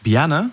Bjarne?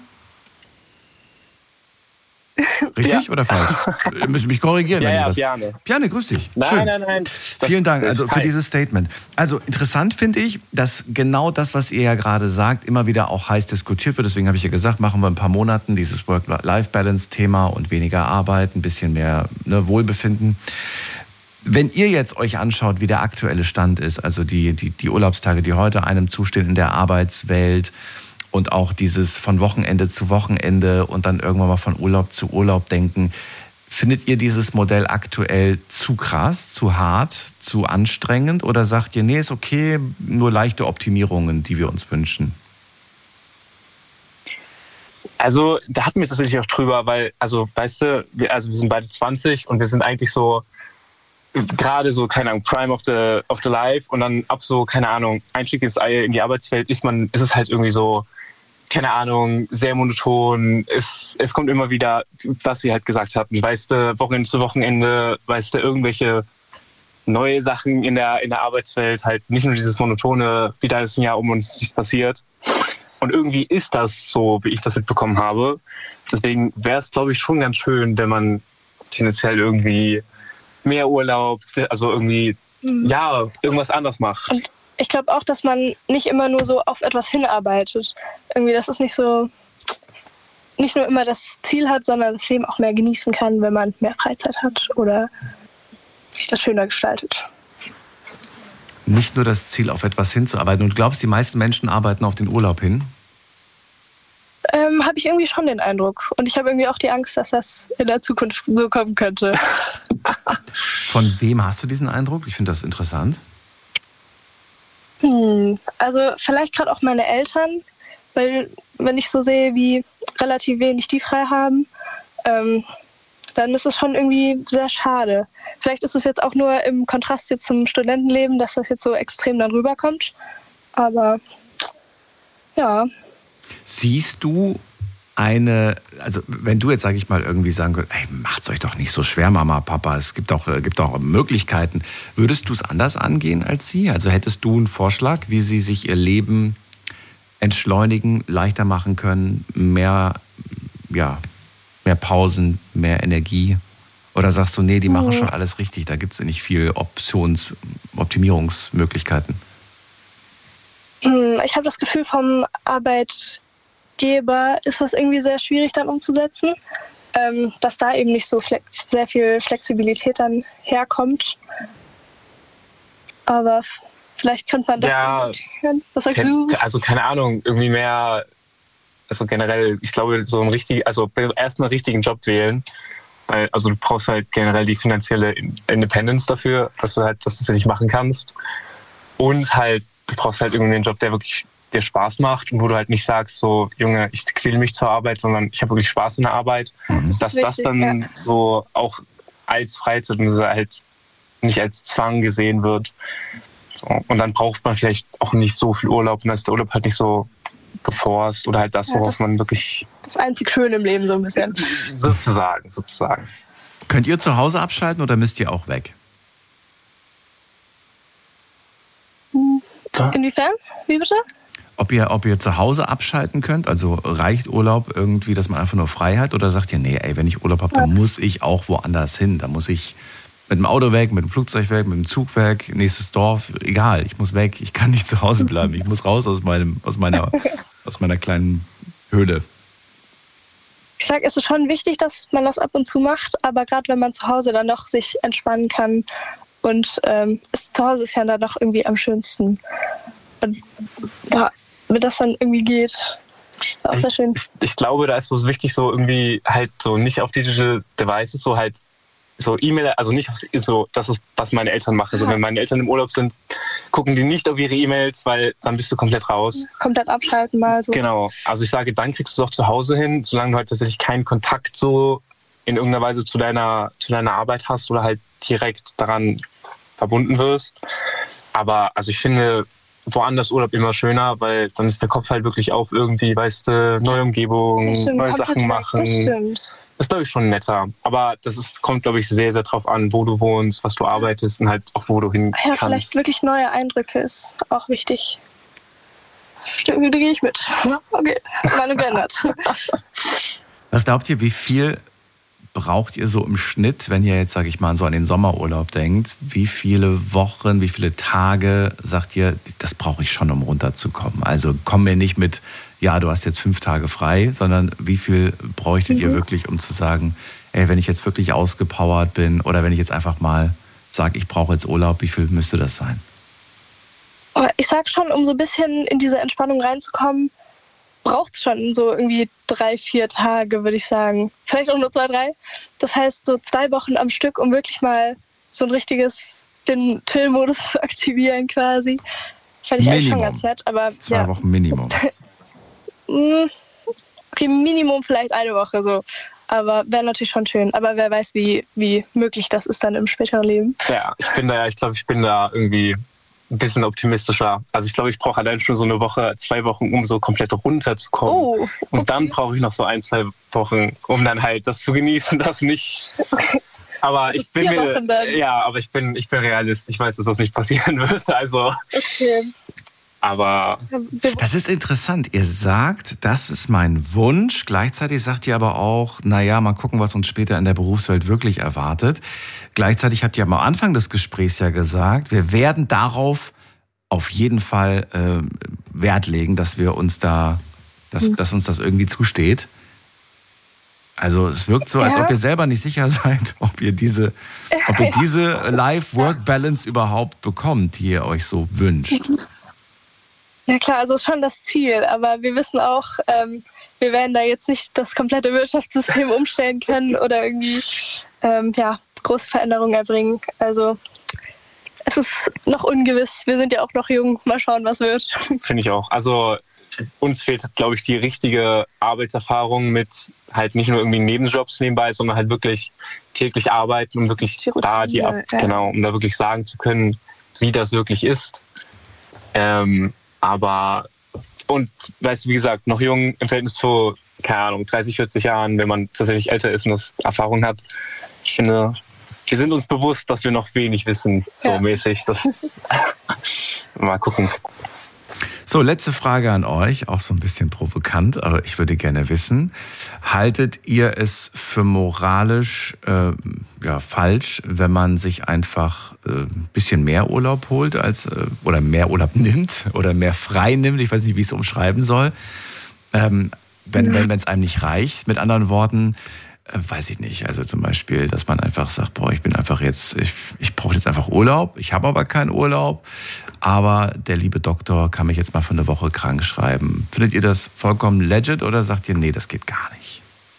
Richtig oder falsch? Ihr müsst mich korrigieren. Ja, Bjarne. Bjarne, grüß dich. Schön. Nein. Vielen Dank für dieses Statement. Also interessant finde ich, dass genau das, was ihr ja gerade sagt, immer wieder auch heiß diskutiert wird. Deswegen habe ich ja gesagt, machen wir in ein paar Monaten dieses Work-Life-Balance-Thema und weniger Arbeit, ein bisschen mehr Wohlbefinden. Wenn ihr jetzt euch anschaut, wie der aktuelle Stand ist, also die Urlaubstage, die heute einem zustehen in der Arbeitswelt, und auch dieses von Wochenende zu Wochenende und dann irgendwann mal von Urlaub zu Urlaub denken. Findet ihr dieses Modell aktuell zu krass, zu hart, zu anstrengend? Oder sagt ihr, nee, ist okay, nur leichte Optimierungen, die wir uns wünschen? Also da hatten wir es tatsächlich auch drüber, weil, also weißt du, wir sind beide 20 und wir sind eigentlich so gerade so, keine Ahnung, Prime of the Life und dann ab so, keine Ahnung, Einstieg ins in die Arbeitswelt ist es halt irgendwie so, keine Ahnung, sehr monoton. Es kommt immer wieder, was sie halt gesagt hatten, weißt du, Wochenende zu Wochenende, weißt du, irgendwelche neue Sachen in der Arbeitswelt, halt nicht nur dieses monotone, wieder ist ein Jahr um uns nichts passiert. Und irgendwie ist das so, wie ich das mitbekommen habe. Deswegen wäre es, glaube ich, schon ganz schön, wenn man tendenziell irgendwie mehr Urlaub, also irgendwie, ja, irgendwas anders macht. Und ich glaube auch, dass man nicht immer nur so auf etwas hinarbeitet. Irgendwie, dass es nicht nur immer das Ziel hat, sondern das Leben auch mehr genießen kann, wenn man mehr Freizeit hat oder sich das schöner gestaltet. Nicht nur das Ziel, auf etwas hinzuarbeiten. Und du glaubst, die meisten Menschen arbeiten auf den Urlaub hin? Habe ich irgendwie schon den Eindruck. Und ich habe irgendwie auch die Angst, dass das in der Zukunft so kommen könnte. Von wem hast du diesen Eindruck? Ich finde das interessant. Also vielleicht gerade auch meine Eltern, weil wenn ich so sehe, wie relativ wenig die frei haben, dann ist es schon irgendwie sehr schade. Vielleicht ist es jetzt auch nur im Kontrast jetzt zum Studentenleben, dass das jetzt so extrem dann rüberkommt. Aber ja. Siehst du also wenn du jetzt, sage ich mal, irgendwie sagen würdest, ey, macht's euch doch nicht so schwer, Mama, Papa, es gibt auch Möglichkeiten. Würdest du es anders angehen als sie? Also hättest du einen Vorschlag, wie sie sich ihr Leben entschleunigen, leichter machen können, mehr Pausen, mehr Energie? Oder sagst du, nee, die machen schon alles richtig, da gibt es nicht viel Optimierungsmöglichkeiten? Ich habe das Gefühl, vom Arbeitgeber ist das irgendwie sehr schwierig dann umzusetzen, dass da eben nicht so sehr viel Flexibilität dann herkommt. Aber vielleicht könnte man das... Ja, was sagst du? Also keine Ahnung, irgendwie mehr, also generell, ich glaube, erstmal einen richtigen Job wählen, weil also du brauchst halt generell die finanzielle Independence dafür, dass du das nicht machen kannst. Und halt, du brauchst halt irgendwie einen Job, der wirklich dir Spaß macht und wo du halt nicht sagst, so, Junge, ich quäle mich zur Arbeit, sondern ich habe wirklich Spaß in der Arbeit. Dass das dann so auch als Freizeit und halt nicht als Zwang gesehen wird. So. Und dann braucht man vielleicht auch nicht so viel Urlaub und dann ist der Urlaub halt nicht so geforst oder halt das, worauf man wirklich... Das einzig Schöne im Leben so ein bisschen. Sozusagen. Könnt ihr zu Hause abschalten oder müsst ihr auch weg? Inwiefern? Wie bitte? Ob ihr zu Hause abschalten könnt, also reicht Urlaub irgendwie, dass man einfach nur frei hat, oder sagt ihr, nee, ey, wenn ich Urlaub habe, dann muss ich auch woanders hin, da muss ich mit dem Auto weg, mit dem Flugzeug weg, mit dem Zug weg, nächstes Dorf, egal, ich muss weg, ich kann nicht zu Hause bleiben, ich muss raus aus meiner kleinen Höhle. Ich sage, es ist schon wichtig, dass man das ab und zu macht, aber gerade wenn man zu Hause dann doch sich entspannen kann und zu Hause ist ja dann doch irgendwie am schönsten. Und ja, wenn das dann irgendwie geht, auch sehr schön. Ich glaube, da ist so wichtig, so irgendwie halt so nicht auf Digital Devices, so halt so E-Mail, also nicht so, das ist, was meine Eltern machen. Also wenn meine Eltern im Urlaub sind, gucken die nicht auf ihre E-Mails, weil dann bist du komplett raus. Komplett abschalten mal so. Genau. Also ich sage, dann kriegst du es auch zu Hause hin, solange du halt tatsächlich keinen Kontakt so in irgendeiner Weise zu deiner Arbeit hast oder halt direkt daran verbunden wirst. Aber also ich finde woanders Urlaub immer schöner, weil dann ist der Kopf halt wirklich auf irgendwie, weißt du, neue Umgebung, neue Sachen machen. Das stimmt. Das ist, glaube ich, schon netter. Aber kommt, glaube ich, sehr, sehr drauf an, wo du wohnst, was du arbeitest und halt auch, wo du hin kannst. Ja, vielleicht wirklich neue Eindrücke ist auch wichtig. Stimmt, da gehe ich mit. Okay, Meinung geändert. Was glaubt ihr, wie viel braucht ihr so im Schnitt, wenn ihr jetzt, sage ich mal, so an den Sommerurlaub denkt? Wie viele Wochen, wie viele Tage sagt ihr, das brauche ich schon, um runterzukommen? Also komm mir nicht mit, ja, du hast jetzt 5 Tage frei, sondern wie viel bräuchtet ihr wirklich, um zu sagen, ey, wenn ich jetzt wirklich ausgepowert bin oder wenn ich jetzt einfach mal sage, ich brauche jetzt Urlaub, wie viel müsste das sein? Ich sag schon, um so ein bisschen in diese Entspannung reinzukommen, braucht es schon so irgendwie 3-4 Tage, würde ich sagen. Vielleicht auch nur 2-3. Das heißt, so 2 Wochen am Stück, um wirklich mal so ein richtiges, den Chill-Modus zu aktivieren quasi. Fände ich eigentlich schon ganz nett. Aber, 2 Wochen Minimum. Okay, Minimum vielleicht 1 Woche so. Aber wäre natürlich schon schön. Aber wer weiß, wie möglich das ist dann im späteren Leben. Ja, ich glaube, ich bin da irgendwie ein bisschen optimistischer. Also ich glaube, ich brauche allein schon so 1 Woche, 2 Wochen, um so komplett runterzukommen. Oh, okay. Und dann brauche ich noch so 1-2 Wochen, um dann halt das zu genießen, das nicht. Okay. Aber ich bin aber ich bin Realist. Ich weiß, dass das nicht passieren wird. Also. Okay. Aber das ist interessant. Ihr sagt, das ist mein Wunsch. Gleichzeitig sagt ihr aber auch, naja, mal gucken, was uns später in der Berufswelt wirklich erwartet. Gleichzeitig habt ihr am Anfang des Gesprächs ja gesagt, wir werden darauf auf jeden Fall Wert legen, dass wir uns dass uns das irgendwie zusteht. Also es wirkt so, als ob ihr selber nicht sicher seid, ob ihr diese Life-Work-Balance überhaupt bekommt, die ihr euch so wünscht. Ja klar, also ist schon das Ziel, aber wir wissen auch, wir werden da jetzt nicht das komplette Wirtschaftssystem umstellen können oder irgendwie große Veränderungen erbringen. Also es ist noch ungewiss, wir sind ja auch noch jung, mal schauen, was wird. Finde ich auch. Also uns fehlt, glaube ich, die richtige Arbeitserfahrung mit halt nicht nur irgendwie Nebenjobs nebenbei, sondern halt wirklich täglich arbeiten, um wirklich um da wirklich sagen zu können, wie das wirklich ist. Aber, und weißt du, wie gesagt, noch jung im Verhältnis zu, keine Ahnung, 30, 40 Jahren, wenn man tatsächlich älter ist und das Erfahrung hat. Ich finde, wir sind uns bewusst, dass wir noch wenig wissen, so mäßig. Das mal gucken. So, letzte Frage an euch, auch so ein bisschen provokant, aber ich würde gerne wissen, haltet ihr es für moralisch falsch, wenn man sich einfach ein bisschen mehr Urlaub holt oder mehr Urlaub nimmt oder mehr frei nimmt? Ich weiß nicht, wie ich es umschreiben soll. Wenn es einem nicht reicht, mit anderen Worten, weiß ich nicht. Also zum Beispiel, dass man einfach sagt, ich brauche jetzt einfach Urlaub. Ich habe aber keinen Urlaub. Aber der liebe Doktor kann mich jetzt mal für eine Woche krank schreiben. Findet ihr das vollkommen legit oder sagt ihr, nee, das geht gar nicht?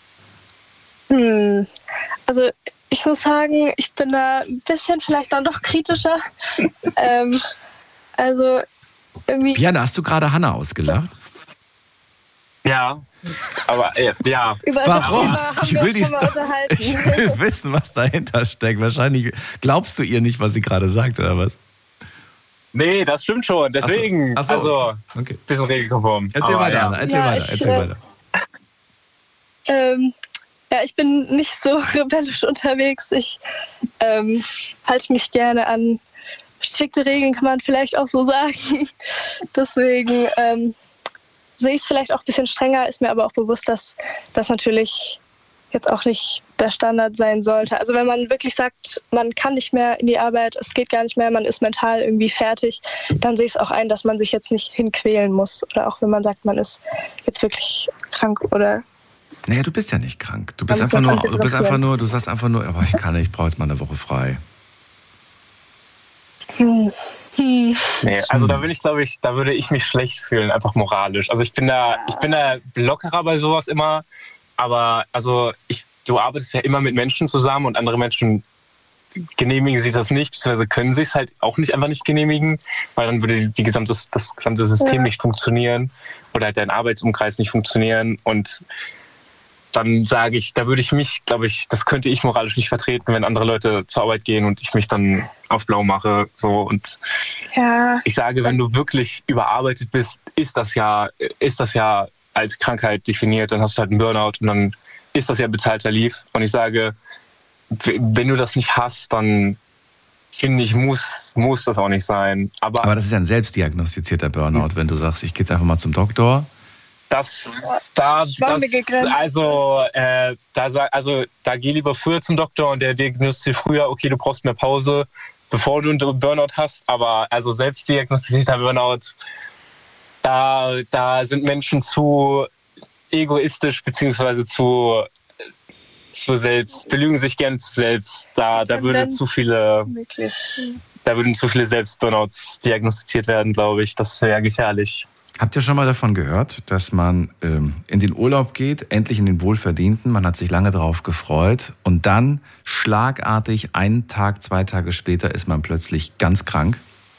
Also ich muss sagen, ich bin da ein bisschen vielleicht dann doch kritischer. Also irgendwie... Piana, hast du gerade Hannah ausgelacht? Ja, aber ja. Warum? Ich will wissen, was dahinter steckt. Wahrscheinlich glaubst du ihr nicht, was sie gerade sagt, oder was? Nee, das stimmt schon. Deswegen, Ach so. Also, okay. Bisschen regelkonform. Erzähl weiter. Ich bin nicht so rebellisch unterwegs. Ich halte mich gerne an strikte Regeln, kann man vielleicht auch so sagen. Deswegen sehe ich es vielleicht auch ein bisschen strenger, ist mir aber auch bewusst, dass das natürlich jetzt auch nicht der Standard sein sollte. Also wenn man wirklich sagt, man kann nicht mehr in die Arbeit, es geht gar nicht mehr, man ist mental irgendwie fertig, dann sehe ich es auch ein, dass man sich jetzt nicht hinquälen muss. Oder auch wenn man sagt, man ist jetzt wirklich krank oder... Naja, du bist ja nicht krank. Du sagst einfach nur, aber ich brauche jetzt mal eine Woche frei. Nee, also da würde ich mich schlecht fühlen, einfach moralisch. Also ich bin da lockerer bei sowas immer, aber also du arbeitest ja immer mit Menschen zusammen und andere Menschen genehmigen sich das nicht, beziehungsweise können sich es halt auch einfach nicht genehmigen, weil dann würde das gesamte System nicht funktionieren oder halt dein Arbeitsumkreis nicht funktionieren und dann sage ich, da würde ich mich, glaube ich, das könnte ich moralisch nicht vertreten, wenn andere Leute zur Arbeit gehen und ich mich dann auf blau mache. So. Und ich sage, wenn du wirklich überarbeitet bist, ist das ja als Krankheit definiert, dann hast du halt einen Burnout und dann ist das ja bezahlter Leave. Und ich sage, wenn du das nicht hast, dann finde ich, muss das auch nicht sein. Aber das ist ja ein selbstdiagnostizierter Burnout, wenn du sagst, ich gehe jetzt einfach mal zum Doktor. Da geh lieber früher zum Doktor und der diagnostiziert früher, okay, du brauchst mehr Pause, bevor du einen Burnout hast. Aber also selbstdiagnostizierter Burnout, da sind Menschen zu egoistisch beziehungsweise zu selbst, belügen sich gerne zu selbst. Da würden zu viele Selbstburnouts diagnostiziert werden, glaube ich. Das wäre gefährlich. Habt ihr schon mal davon gehört, dass man in den Urlaub geht, endlich in den Wohlverdienten, man hat sich lange darauf gefreut und dann schlagartig 1 Tag, 2 Tage später ist man plötzlich ganz krank?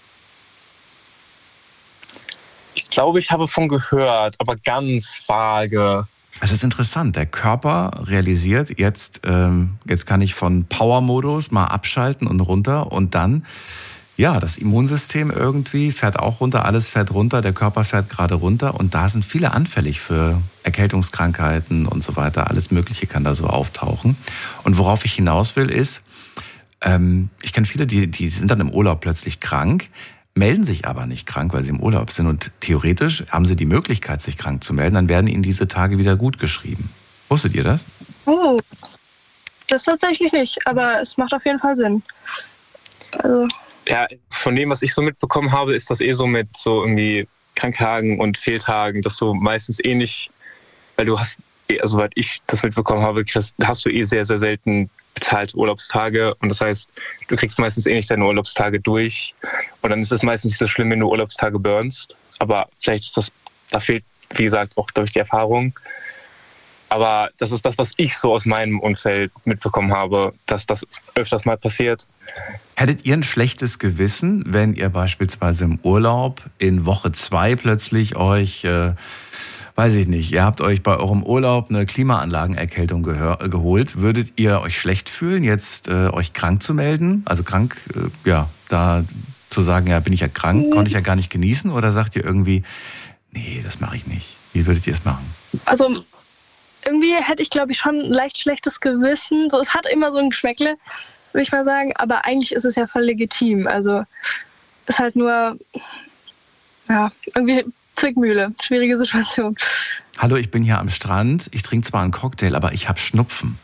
Ich glaube, ich habe davon gehört, aber ganz vage. Es ist interessant, der Körper realisiert, jetzt kann ich von Power-Modus mal abschalten und runter und dann, ja, das Immunsystem irgendwie fährt auch runter, alles fährt runter, der Körper fährt gerade runter und da sind viele anfällig für Erkältungskrankheiten und so weiter, alles Mögliche kann da so auftauchen. Und worauf ich hinaus will ist, ich kenne viele, die sind dann im Urlaub plötzlich krank, melden sich aber nicht krank, weil sie im Urlaub sind. Und theoretisch haben sie die Möglichkeit, sich krank zu melden. Dann werden ihnen diese Tage wieder gut geschrieben. Wusstet ihr das? Oh, das tatsächlich nicht. Aber es macht auf jeden Fall Sinn. Also. Ja, von dem, was ich so mitbekommen habe, ist das so mit so irgendwie Kranktagen und Fehltagen, dass du meistens nicht, weil du hast, soweit ich das mitbekommen habe, hast du sehr, sehr selten bezahlte Urlaubstage und das heißt, du kriegst meistens nicht deine Urlaubstage durch und dann ist es meistens nicht so schlimm, wenn du Urlaubstage burnst, aber vielleicht ist da fehlt, wie gesagt, auch durch die Erfahrung, aber das ist das, was ich so aus meinem Umfeld mitbekommen habe, dass das öfters mal passiert. Hättet ihr ein schlechtes Gewissen, wenn ihr beispielsweise im Urlaub in Woche 2 plötzlich euch weiß ich nicht, ihr habt euch bei eurem Urlaub eine Klimaanlagenerkältung geholt. Würdet ihr euch schlecht fühlen, jetzt euch krank zu melden? Also krank, da zu sagen, ja, bin ich ja krank, konnte ich ja gar nicht genießen? Oder sagt ihr irgendwie, nee, das mache ich nicht? Wie würdet ihr es machen? Also irgendwie hätte ich, glaube ich, schon ein leicht schlechtes Gewissen. So, es hat immer so ein Geschmäckle, würde ich mal sagen. Aber eigentlich ist es ja voll legitim. Also ist halt nur, ja, irgendwie Zwickmühle, schwierige Situation. Hallo, ich bin hier am Strand. Ich trinke zwar einen Cocktail, aber ich habe Schnupfen.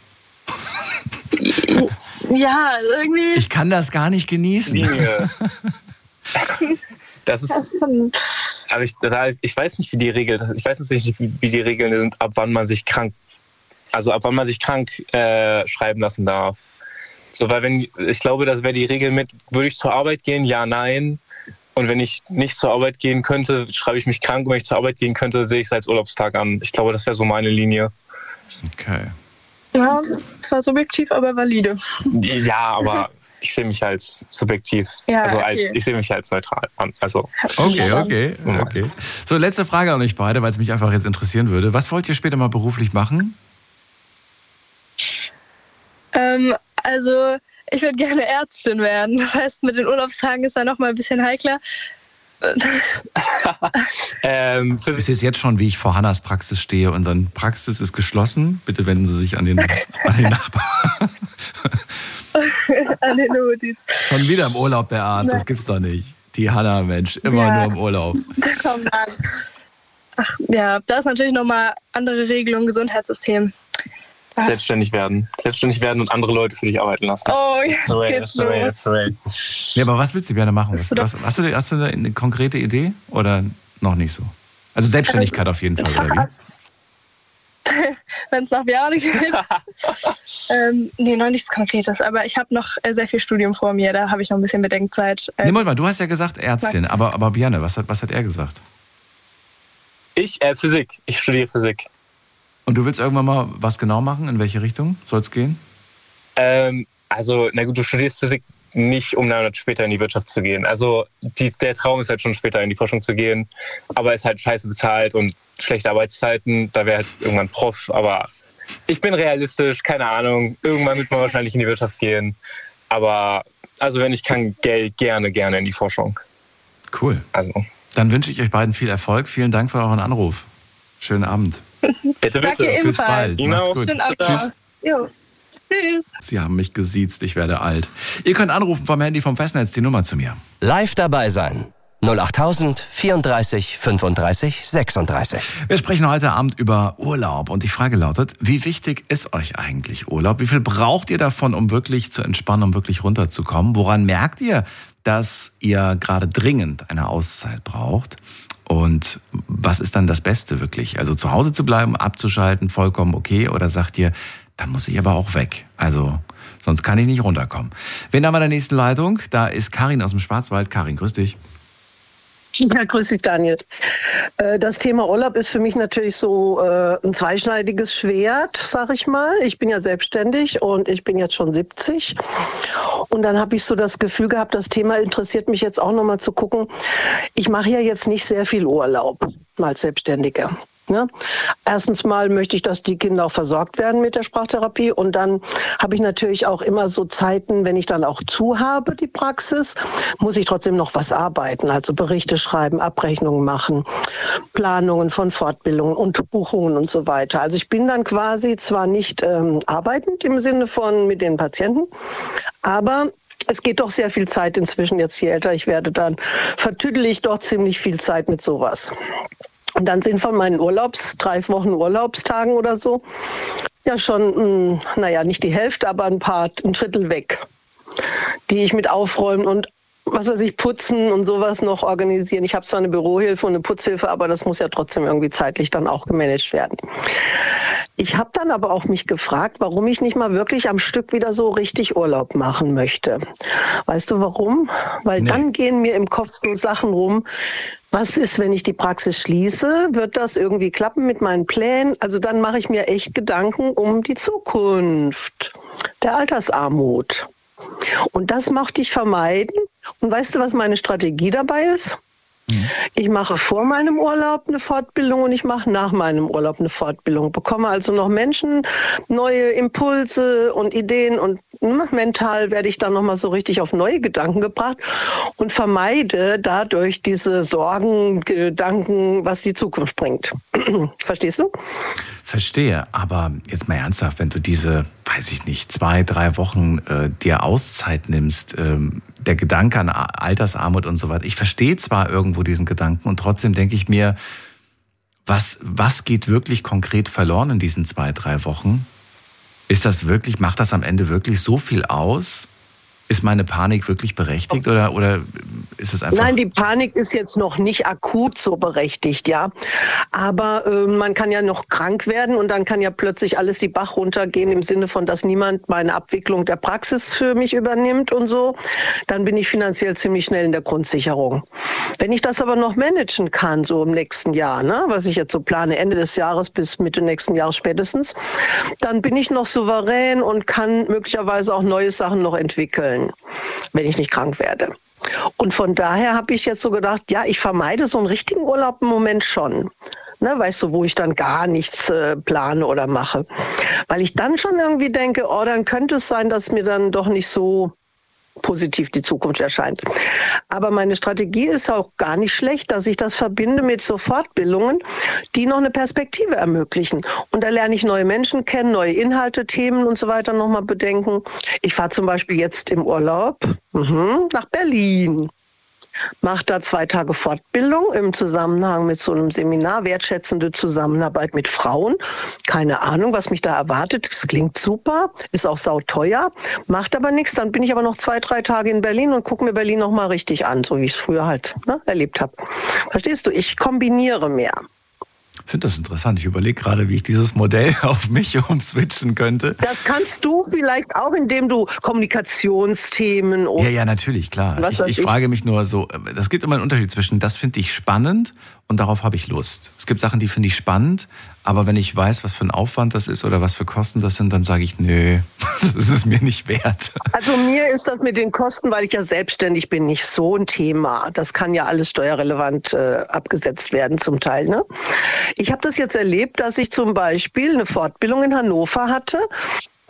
Ja, irgendwie. Ich kann das gar nicht genießen. Das ist. Aber ich weiß nicht, wie die Regeln. Ich weiß nicht, wie die Regeln sind, ab wann man sich krank schreiben lassen darf. So, weil ich glaube, das wäre die Regel würde ich zur Arbeit gehen? Ja, nein. Und wenn ich nicht zur Arbeit gehen könnte, schreibe ich mich krank. Und wenn ich zur Arbeit gehen könnte, sehe ich es als Urlaubstag an. Ich glaube, das wäre so meine Linie. Okay. Ja, zwar subjektiv, aber valide. Ja, aber ich sehe mich als subjektiv. Ja, also ich sehe mich als neutral an. Also. Okay. So, letzte Frage an euch beide, weil es mich einfach jetzt interessieren würde. Was wollt ihr später mal beruflich machen? Also ich würde gerne Ärztin werden. Das heißt, mit den Urlaubstagen ist da noch mal ein bisschen heikler. Es ist jetzt schon, wie ich vor Hannas Praxis stehe. Unsere Praxis ist geschlossen. Bitte wenden Sie sich an den Nachbarn. An den Notiz. Schon wieder im Urlaub der Arzt. Nein. Das gibt's doch nicht. Die Hanna, Mensch, immer nur im Urlaub. Komm an. Ach ja, da ist natürlich nochmal andere Regelung, Gesundheitssystem. Selbstständig werden und andere Leute für dich arbeiten lassen. Oh, jetzt geht's los. Ja, aber was willst du gerne machen? Hast du da eine konkrete Idee oder noch nicht so? Also Selbstständigkeit auf jeden Fall, oder wie? Wenn es nach Bjarne geht. Nee, noch nichts Konkretes. Aber ich habe noch sehr viel Studium vor mir. Da habe ich noch ein bisschen Bedenkzeit. Nee, mal, du hast ja gesagt Ärztin. Aber Bjarne, was hat er gesagt? Ich Physik. Ich studiere Physik. Und du willst irgendwann mal was genau machen? In welche Richtung soll es gehen? Also, na gut, du studierst Physik nicht, um dann später in die Wirtschaft zu gehen. Also der Traum ist halt schon später in die Forschung zu gehen, aber ist halt scheiße bezahlt und schlechte Arbeitszeiten. Da wäre halt irgendwann Prof, aber ich bin realistisch, keine Ahnung. Irgendwann wird man wahrscheinlich in die Wirtschaft gehen. Aber also wenn ich kann, gerne in die Forschung. Cool. Also. Dann wünsche ich euch beiden viel Erfolg. Vielen Dank für euren Anruf. Schönen Abend. Bitte. Danke Bis bald. Ihnen Macht's auch. gut. Schönen Abend. Tschüss. Jo. Tschüss. Sie haben mich gesiezt, ich werde alt. Ihr könnt anrufen vom Handy vom Festnetz, die Nummer zu mir. Live dabei sein. 08000 34 35 36. Wir sprechen heute Abend über Urlaub und die Frage lautet, wie wichtig ist euch eigentlich Urlaub? Wie viel braucht ihr davon, um wirklich zu entspannen, um wirklich runterzukommen? Woran merkt ihr, dass ihr gerade dringend eine Auszeit braucht? Und was ist dann das Beste wirklich? Also zu Hause zu bleiben, abzuschalten, vollkommen okay? Oder sagt ihr, dann muss ich aber auch weg? Also sonst kann ich nicht runterkommen. Wen haben wir in der nächsten Leitung? Da ist Karin aus dem Schwarzwald. Karin, grüß dich. Ja, grüß dich, Daniel. Das Thema Urlaub ist für mich natürlich so ein zweischneidiges Schwert, sag ich mal. Ich bin ja selbstständig und ich bin jetzt schon 70. Und dann habe ich so das Gefühl gehabt, das Thema interessiert mich jetzt auch nochmal zu gucken. Ich mache ja jetzt nicht sehr viel Urlaub als Selbstständige. Ne? Erstens mal möchte ich, dass die Kinder auch versorgt werden mit der Sprachtherapie und dann habe ich natürlich auch immer so Zeiten, wenn ich dann auch zu habe, die Praxis, muss ich trotzdem noch was arbeiten, also Berichte schreiben, Abrechnungen machen, Planungen von Fortbildungen und Buchungen und so weiter. Also ich bin dann quasi zwar nicht arbeitend im Sinne von mit den Patienten, aber es geht doch sehr viel Zeit inzwischen, jetzt je älter ich werde, dann vertüdel ich doch ziemlich viel Zeit mit sowas. Und dann sind von meinen 3 Wochen Urlaubstagen oder so, ja schon, nicht die Hälfte, aber ein Drittel weg, die ich mit Aufräumen und putzen und sowas noch organisieren. Ich habe zwar eine Bürohilfe und eine Putzhilfe, aber das muss ja trotzdem irgendwie zeitlich dann auch gemanagt werden. Ich habe dann aber auch mich gefragt, warum ich nicht mal wirklich am Stück wieder so richtig Urlaub machen möchte. Weißt du warum? Weil dann gehen mir im Kopf so Sachen rum. Was ist, wenn ich die Praxis schließe? Wird das irgendwie klappen mit meinen Plänen? Also dann mache ich mir echt Gedanken um die Zukunft der Altersarmut. Und das möchte ich vermeiden. Und weißt du, was meine Strategie dabei ist? Ich mache vor meinem Urlaub eine Fortbildung und ich mache nach meinem Urlaub eine Fortbildung. Bekomme also noch Menschen, neue Impulse und Ideen und mental werde ich dann nochmal so richtig auf neue Gedanken gebracht und vermeide dadurch diese Sorgen, Gedanken, was die Zukunft bringt. Verstehst du? Verstehe, aber jetzt mal ernsthaft, wenn du diese, 2, 3 Wochen dir Auszeit nimmst, der Gedanke an Altersarmut und so weiter, ich verstehe zwar irgendwo diesen Gedanken und trotzdem denke ich mir, was geht wirklich konkret verloren in diesen 2, 3 Wochen? Macht das am Ende wirklich so viel aus? Ist meine Panik wirklich berechtigt oder ist es einfach... Nein, die Panik ist jetzt noch nicht akut so berechtigt, ja. Aber man kann ja noch krank werden und dann kann ja plötzlich alles die Bach runtergehen im Sinne von, dass niemand meine Abwicklung der Praxis für mich übernimmt und so. Dann bin ich finanziell ziemlich schnell in der Grundsicherung. Wenn ich das aber noch managen kann, so im nächsten Jahr, ne, was ich jetzt so plane, Ende des Jahres bis Mitte nächsten Jahres spätestens, dann bin ich noch souverän und kann möglicherweise auch neue Sachen noch entwickeln, wenn ich nicht krank werde. Und von daher habe ich jetzt so gedacht, ja, ich vermeide so einen richtigen Urlaub im Moment schon. Ne, weißt du, wo ich dann gar nichts plane oder mache. Weil ich dann schon irgendwie denke, dann könnte es sein, dass mir dann doch nicht so positiv die Zukunft erscheint. Aber meine Strategie ist auch gar nicht schlecht, dass ich das verbinde mit so Fortbildungen, die noch eine Perspektive ermöglichen. Und da lerne ich neue Menschen kennen, neue Inhalte, Themen und so weiter nochmal bedenken. Ich fahre zum Beispiel jetzt im Urlaub nach Berlin. Mache da 2 Tage Fortbildung im Zusammenhang mit so einem Seminar, wertschätzende Zusammenarbeit mit Frauen. Keine Ahnung, was mich da erwartet. Das klingt super, ist auch sauteuer, macht aber nichts. Dann bin ich aber noch 2, 3 Tage in Berlin und gucke mir Berlin noch mal richtig an, so wie ich es früher halt erlebt habe. Verstehst du? Ich kombiniere mehr. Ich finde das interessant. Ich überlege gerade, wie ich dieses Modell auf mich umswitchen könnte. Das kannst du vielleicht auch, indem du Kommunikationsthemen... Ja, natürlich, klar. Ich frage mich nur so, es gibt immer einen Unterschied zwischen, das finde ich spannend und darauf habe ich Lust. Es gibt Sachen, die finde ich spannend, aber wenn ich weiß, was für ein Aufwand das ist oder was für Kosten das sind, dann sage ich, nö, das ist es mir nicht wert. Also mir ist das mit den Kosten, weil ich ja selbstständig bin, nicht so ein Thema. Das kann ja alles steuerrelevant abgesetzt werden zum Teil. Ne? Ich habe das jetzt erlebt, dass ich zum Beispiel eine Fortbildung in Hannover hatte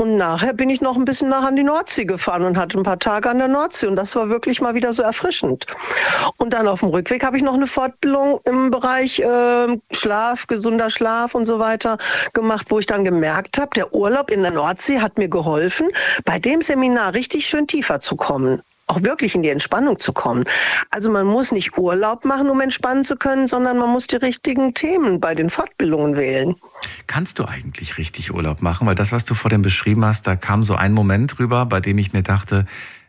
Und nachher bin ich noch ein bisschen nach an die Nordsee gefahren und hatte ein paar Tage an der Nordsee. Und das war wirklich mal wieder so erfrischend. Und dann auf dem Rückweg habe ich noch eine Fortbildung im Bereich Schlaf, gesunder Schlaf und so weiter gemacht, wo ich dann gemerkt habe, der Urlaub in der Nordsee hat mir geholfen, bei dem Seminar richtig schön tiefer zu kommen. Auch wirklich in die Entspannung zu kommen. Also man muss nicht Urlaub machen, um entspannen zu können, sondern man muss die richtigen Themen bei den Fortbildungen wählen. Kannst du eigentlich richtig Urlaub machen? Weil das, was du vorhin beschrieben hast, da kam so ein Moment rüber, bei dem ich mir dachte,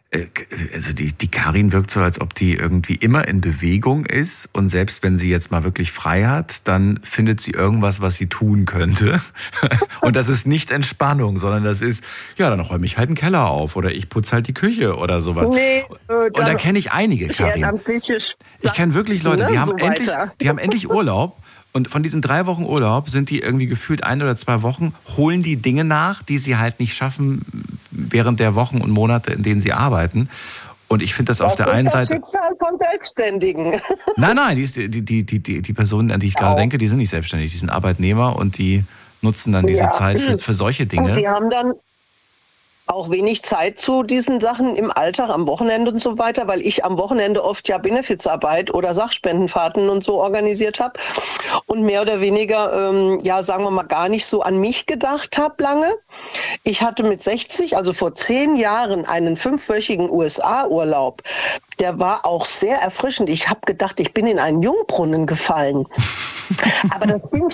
also die Karin wirkt so, als ob die irgendwie immer in Bewegung ist und selbst wenn sie jetzt mal wirklich frei hat, dann findet sie irgendwas, was sie tun könnte. Und das ist nicht Entspannung, sondern das ist, ja, dann räume ich halt einen Keller auf oder ich putze halt die Küche oder sowas. Nee, und da kenne ich einige, Karin. Ich kenne wirklich Leute, die haben endlich Urlaub. Und von diesen 3 Wochen Urlaub sind die irgendwie gefühlt 1 oder 2 Wochen, holen die Dinge nach, die sie halt nicht schaffen während der Wochen und Monate, in denen sie arbeiten. Und ich finde das auf der einen Seite... Das Schicksal von Selbstständigen. Nein, die Personen, an die ich gerade denke, die sind nicht selbstständig, die sind Arbeitnehmer und die nutzen dann diese Zeit für solche Dinge. Und die haben dann auch wenig Zeit zu diesen Sachen im Alltag, am Wochenende und so weiter, weil ich am Wochenende oft ja Benefizarbeit oder Sachspendenfahrten und so organisiert habe und mehr oder weniger, sagen wir mal, gar nicht so an mich gedacht habe lange. Ich hatte mit 60, also vor 10 Jahren, einen 5-wöchigen USA-Urlaub. Der war auch sehr erfrischend. Ich habe gedacht, ich bin in einen Jungbrunnen gefallen. Aber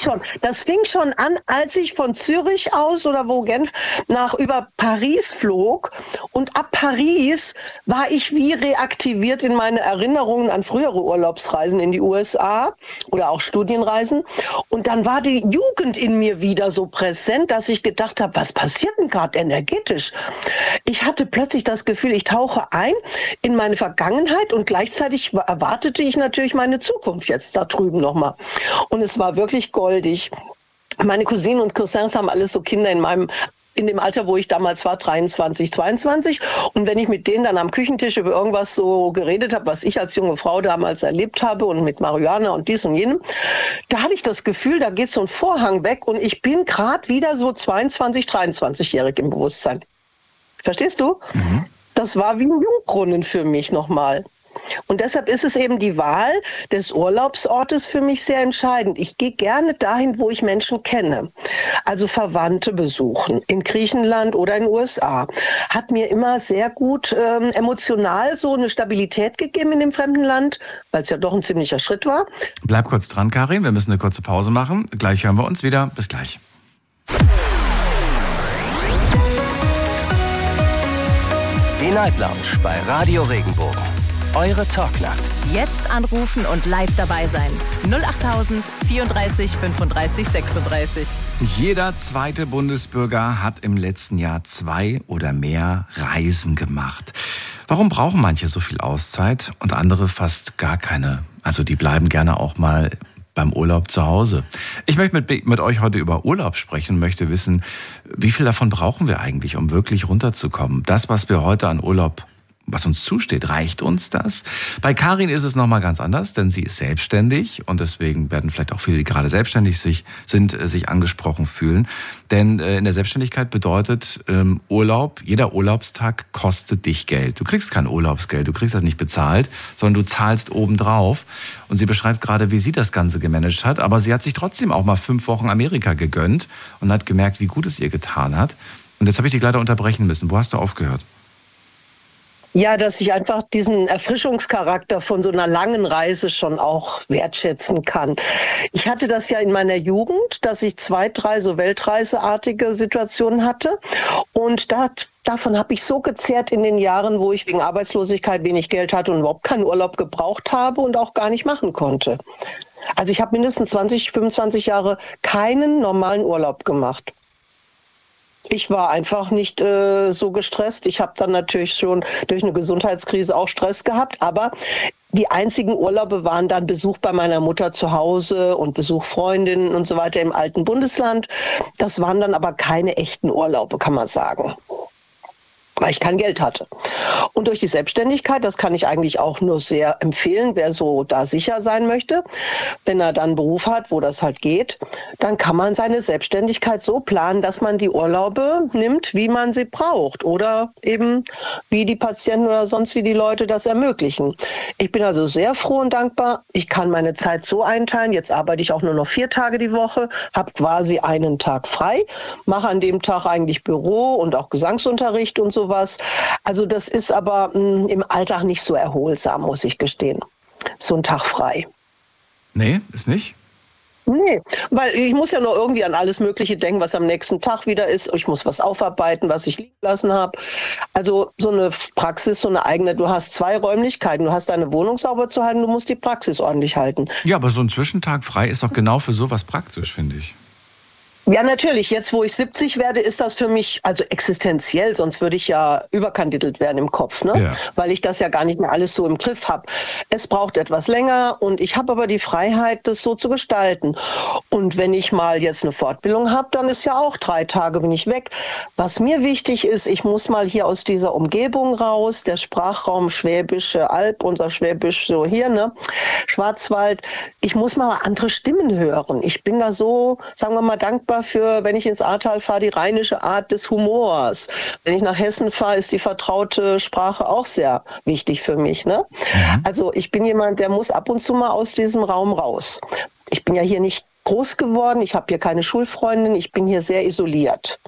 das fing schon an, als ich von Zürich aus oder wo Genf über Paris flog. Und ab Paris war ich wie reaktiviert in meine Erinnerungen an frühere Urlaubsreisen in die USA oder auch Studienreisen. Und dann war die Jugend in mir wieder so präsent, dass ich gedacht habe, was passiert denn gerade energetisch? Ich hatte plötzlich das Gefühl, ich tauche ein in meine Vergangenheit und gleichzeitig erwartete ich natürlich meine Zukunft jetzt da drüben nochmal. Und es war wirklich goldig. Meine Cousinen und Cousins haben alles so Kinder in dem Alter, wo ich damals war, 23, 22. Und wenn ich mit denen dann am Küchentisch über irgendwas so geredet habe, was ich als junge Frau damals erlebt habe und mit Marihuana und dies und jenem, da hatte ich das Gefühl, da geht so ein Vorhang weg und ich bin gerade wieder so 22, 23-jährig im Bewusstsein. Verstehst du? Mhm. Das war wie ein Jungbrunnen für mich nochmal. Und deshalb ist es eben die Wahl des Urlaubsortes für mich sehr entscheidend. Ich gehe gerne dahin, wo ich Menschen kenne. Also Verwandte besuchen, in Griechenland oder in den USA. Hat mir immer sehr gut emotional so eine Stabilität gegeben in dem fremden Land, weil es ja doch ein ziemlicher Schritt war. Bleib kurz dran, Karin. Wir müssen eine kurze Pause machen. Gleich hören wir uns wieder. Bis gleich. Die Night Lounge bei Radio Regenbogen. Eure Talknacht. Jetzt anrufen und live dabei sein. 08000 34 35 36. Jeder zweite Bundesbürger hat im letzten Jahr 2 oder mehr Reisen gemacht. Warum brauchen manche so viel Auszeit und andere fast gar keine? Also die bleiben gerne auch mal beim Urlaub zu Hause. Ich möchte mit euch heute über Urlaub sprechen und möchte wissen, wie viel davon brauchen wir eigentlich, um wirklich runterzukommen? Das, was wir heute an Urlaub, was uns zusteht, reicht uns das? Bei Karin ist es nochmal ganz anders, denn sie ist selbstständig und deswegen werden vielleicht auch viele, die gerade selbstständig sind, sich angesprochen fühlen. Denn in der Selbstständigkeit bedeutet Urlaub, jeder Urlaubstag kostet dich Geld. Du kriegst kein Urlaubsgeld, du kriegst das nicht bezahlt, sondern du zahlst obendrauf. Und sie beschreibt gerade, wie sie das Ganze gemanagt hat, aber sie hat sich trotzdem auch mal 5 Wochen Amerika gegönnt und hat gemerkt, wie gut es ihr getan hat. Und jetzt habe ich dich leider unterbrechen müssen. Wo hast du aufgehört? Ja, dass ich einfach diesen Erfrischungscharakter von so einer langen Reise schon auch wertschätzen kann. Ich hatte das ja in meiner Jugend, dass ich 2, 3 so weltreiseartige Situationen hatte. Und davon habe ich so gezehrt in den Jahren, wo ich wegen Arbeitslosigkeit wenig Geld hatte und überhaupt keinen Urlaub gebraucht habe und auch gar nicht machen konnte. Also ich habe mindestens 20, 25 Jahre keinen normalen Urlaub gemacht. Ich war einfach nicht so gestresst. Ich habe dann natürlich schon durch eine Gesundheitskrise auch Stress gehabt. Aber die einzigen Urlaube waren dann Besuch bei meiner Mutter zu Hause und Besuch Freundinnen und so weiter im alten Bundesland. Das waren dann aber keine echten Urlaube, kann man sagen. weil ich kein Geld hatte. Und durch die Selbstständigkeit, das kann ich eigentlich auch nur sehr empfehlen, wer so da sicher sein möchte, wenn er dann einen Beruf hat, wo das halt geht, dann kann man seine Selbstständigkeit so planen, dass man die Urlaube nimmt, wie man sie braucht oder eben wie die Patienten oder sonst wie die Leute das ermöglichen. Ich bin also sehr froh und dankbar. Ich kann meine Zeit so einteilen. Jetzt arbeite ich auch nur noch 4 Tage die Woche, habe quasi einen Tag frei, mache an dem Tag eigentlich Büro und auch Gesangsunterricht und sowas. Also das ist aber im Alltag nicht so erholsam, muss ich gestehen. So ein Tag frei. Nee, ist nicht? Nee, weil ich muss ja noch irgendwie an alles Mögliche denken, was am nächsten Tag wieder ist. Ich muss was aufarbeiten, was ich liegen lassen habe. Also so eine Praxis, so eine eigene, du hast 2 Räumlichkeiten. Du hast deine Wohnung sauber zu halten, du musst die Praxis ordentlich halten. Ja, aber so ein Zwischentag frei ist doch genau für sowas praktisch, finde ich. Ja, natürlich. Jetzt, wo ich 70 werde, ist das für mich also existenziell. Sonst würde ich ja überkandidelt werden im Kopf, ne? Ja. Weil ich das ja gar nicht mehr alles so im Griff habe. Es braucht etwas länger und ich habe aber die Freiheit, das so zu gestalten. Und wenn ich mal jetzt eine Fortbildung habe, dann ist ja auch 3 Tage bin ich weg. Was mir wichtig ist, ich muss mal hier aus dieser Umgebung raus, der Sprachraum Schwäbische Alb, unser Schwäbisch so hier, ne? Schwarzwald. Ich muss mal andere Stimmen hören. Ich bin da so, sagen wir mal, dankbar für, wenn ich ins Ahrtal fahre, die rheinische Art des Humors. Wenn ich nach Hessen fahre, ist die vertraute Sprache auch sehr wichtig für mich, ne? Also ich bin jemand, der muss ab und zu mal aus diesem Raum raus. Ich bin ja hier nicht groß geworden, ich habe hier keine Schulfreundin, ich bin hier sehr isoliert.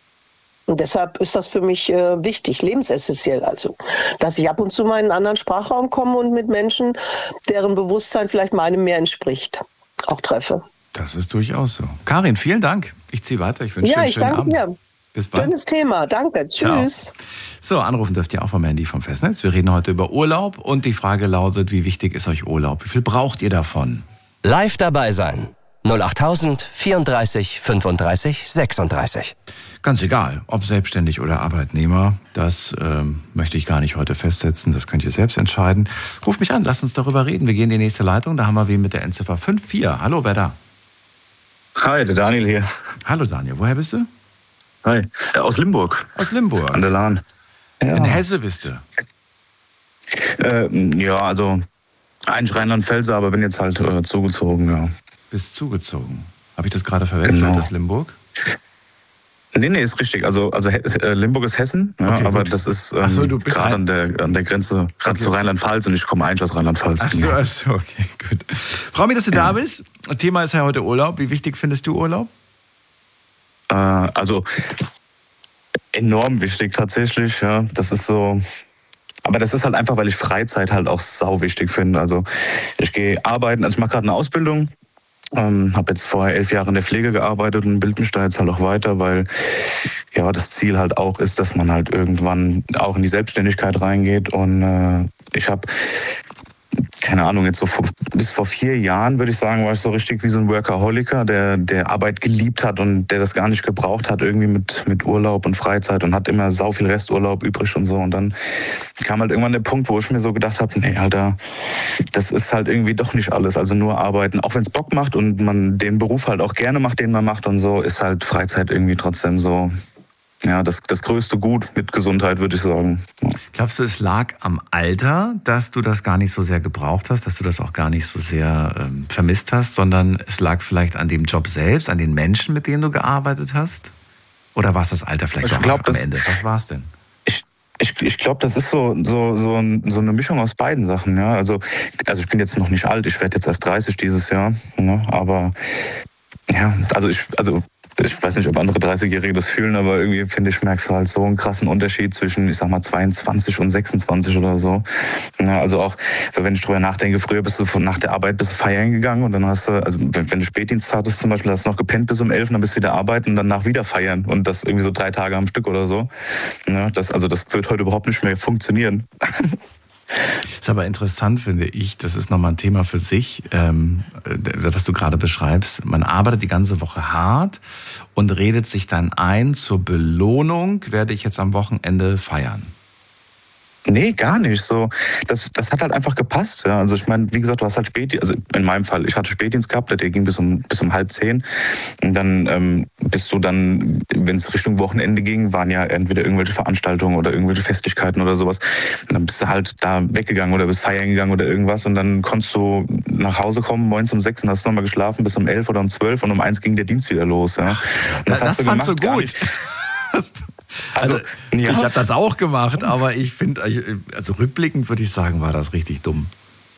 Und deshalb ist das für mich wichtig, lebensessentiell also, dass ich ab und zu mal in einen anderen Sprachraum komme und mit Menschen, deren Bewusstsein vielleicht meinem mehr entspricht, auch treffe. Das ist durchaus so. Karin, vielen Dank. Ich ziehe weiter. Ich wünsche dir einen schönen Abend. Ja, ich danke dir. Bis bald. Schönes Thema. Danke. Tschüss. Ciao. So, anrufen dürft ihr auch vom Handy vom Festnetz. Wir reden heute über Urlaub und die Frage lautet, wie wichtig ist euch Urlaub? Wie viel braucht ihr davon? Live dabei sein. 08000 34 35 36. Ganz egal, ob selbstständig oder Arbeitnehmer, das möchte ich gar nicht heute festsetzen, das könnt ihr selbst entscheiden. Ruft mich an, lasst uns darüber reden. Wir gehen in die nächste Leitung, da haben wir wen mit der Endziffer 54. Hallo, wer da? Hi, der Daniel hier. Hallo Daniel, woher bist du? Hi, aus Limburg. Aus Limburg? An der Lahn. Ja. In Hesse bist du? Ja, also eigentlich Rheinland-Pfalz, aber bin jetzt halt zugezogen, ja. Bist zugezogen. Habe ich das gerade verwechselt, genau. Das Limburg? Nee, ist richtig. Also Limburg ist Hessen, ja, okay, aber gut. Das ist gerade an der Grenze zu Rheinland-Pfalz und ich komme eigentlich aus Rheinland-Pfalz. Ach so, okay, gut. Frau mir, dass du da bist. Thema ist ja heute Urlaub. Wie wichtig findest du Urlaub? Also enorm wichtig tatsächlich, ja. Das ist so. Aber das ist halt einfach, weil ich Freizeit halt auch sau wichtig finde. Also ich gehe arbeiten, also ich mache gerade eine Ausbildung. Habe jetzt vorher 11 Jahre in der Pflege gearbeitet und bilde mich da jetzt halt auch weiter, weil ja das Ziel halt auch ist, dass man halt irgendwann auch in die Selbstständigkeit reingeht. Und ich habe, keine Ahnung, jetzt so bis vor 4 Jahren, würde ich sagen, war ich so richtig wie so ein Workaholiker, der Arbeit geliebt hat und der das gar nicht gebraucht hat, irgendwie mit Urlaub und Freizeit und hat immer sau viel Resturlaub übrig und so. Und dann kam halt irgendwann der Punkt, wo ich mir so gedacht habe, nee, Alter, das ist halt irgendwie doch nicht alles. Also nur arbeiten, auch wenn es Bock macht und man den Beruf halt auch gerne macht, den man macht und so, ist halt Freizeit irgendwie trotzdem so, ja, das größte Gut mit Gesundheit, würde ich sagen. Ja. Glaubst du, es lag am Alter, dass du das gar nicht so sehr gebraucht hast, dass du das auch gar nicht so sehr vermisst hast, sondern es lag vielleicht an dem Job selbst, an den Menschen, mit denen du gearbeitet hast? Oder war es das Alter vielleicht auch am Ende? Was war es denn? Ich glaube, das ist so eine Mischung aus beiden Sachen. Ja? Also ich bin jetzt noch nicht alt, ich werde jetzt erst 30 dieses Jahr. Ne? Aber ja, ich weiß nicht, ob andere 30-Jährige das fühlen, aber irgendwie finde ich, merkst du halt so einen krassen Unterschied zwischen, ich sag mal, 22 und 26 oder so. Ja, also auch, also wenn ich drüber nachdenke, früher bist du nach der Arbeit feiern gegangen und dann hast du, also wenn du Spätdienst hattest zum Beispiel, hast du noch gepennt bis um 11 und dann bist du wieder arbeiten und danach wieder feiern und das irgendwie so 3 Tage am Stück oder so. Ja, das wird heute überhaupt nicht mehr funktionieren. Ist aber interessant, finde ich, das ist nochmal ein Thema für sich, was du gerade beschreibst. Man arbeitet die ganze Woche hart und redet sich dann ein, zur Belohnung werde ich jetzt am Wochenende feiern. Nee, gar nicht. So, das hat halt einfach gepasst. Ja. Also ich meine, wie gesagt, du hast halt Spätdienst, also in meinem Fall, ich hatte Spätdienst gehabt, der ging bis um 9:30. Und dann bist du dann, wenn es Richtung Wochenende ging, waren ja entweder irgendwelche Veranstaltungen oder irgendwelche Festlichkeiten oder sowas. Und dann bist du halt da weggegangen oder bist feiern gegangen oder irgendwas und dann konntest du nach Hause kommen, morgens um 6 und hast nochmal geschlafen bis um 11 oder um 12 und um 1 ging der Dienst wieder los. Ja. Das hast du fandst gemacht, du gut. Also ja. Ich habe das auch gemacht, aber ich finde, also rückblickend würde ich sagen, war das richtig dumm.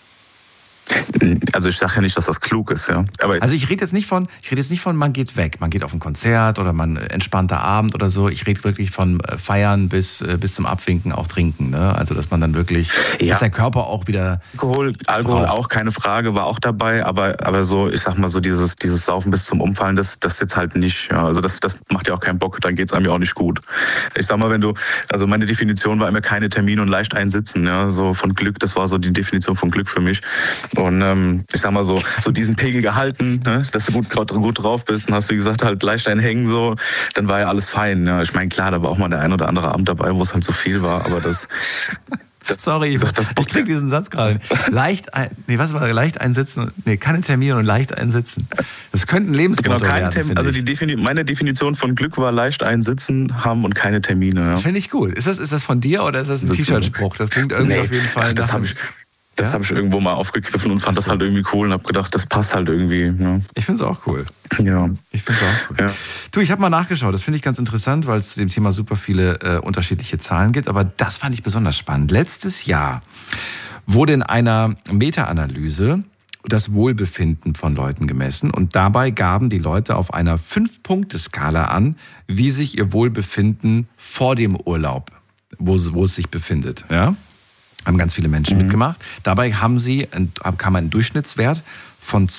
Also ich sage ja nicht, dass das klug ist, ja. Aber also ich rede jetzt nicht von, man geht weg, man geht auf ein Konzert oder man entspannter Abend oder so. Ich rede wirklich von Feiern bis zum Abwinken auch trinken, ne? Also dass man dann wirklich, dass der Körper auch wieder Alkohol auch keine Frage, war auch dabei, aber so, ich sag mal so dieses Saufen bis zum Umfallen, das jetzt halt nicht, ja. Also das macht ja auch keinen Bock, dann geht's einem ja auch nicht gut. Ich sag mal, also meine Definition war immer keine Termine und leicht einsitzen, ja, so von Glück, das war so die Definition von Glück für mich. Und ich sag mal so diesen Pegel gehalten, ne, dass du gut drauf bist und hast, wie gesagt, halt leicht einhängen, so, dann war ja alles fein. Ja. Ich meine, klar, da war auch mal der ein oder andere Abend dabei, wo es halt so viel war, aber das Sorry, ich krieg diesen Satz gerade nicht. Leicht einsitzen, keine Termine und leicht einsitzen. Das könnte ein Lebensmotto werden, also meine Definition von Glück war leicht einsitzen haben und keine Termine. Ja. Finde ich gut. Ist das von dir oder ist das ein T-Shirt-Spruch? Das klingt irgendwie auf jeden Fall. Das habe ich irgendwo mal aufgegriffen und fand das halt irgendwie cool und habe gedacht, das passt halt irgendwie. Ne? Ich finde es auch cool. Ja. Ich finde es auch cool. Ja. Du, ich habe mal nachgeschaut. Das finde ich ganz interessant, weil es zu dem Thema super viele unterschiedliche Zahlen gibt. Aber das fand ich besonders spannend. Letztes Jahr wurde in einer Meta-Analyse das Wohlbefinden von Leuten gemessen. Und dabei gaben die Leute auf einer 5-Punkte-Skala an, wie sich ihr Wohlbefinden vor dem Urlaub, wo es sich befindet. Ja? Haben ganz viele Menschen mitgemacht. Dabei kam ein Durchschnittswert von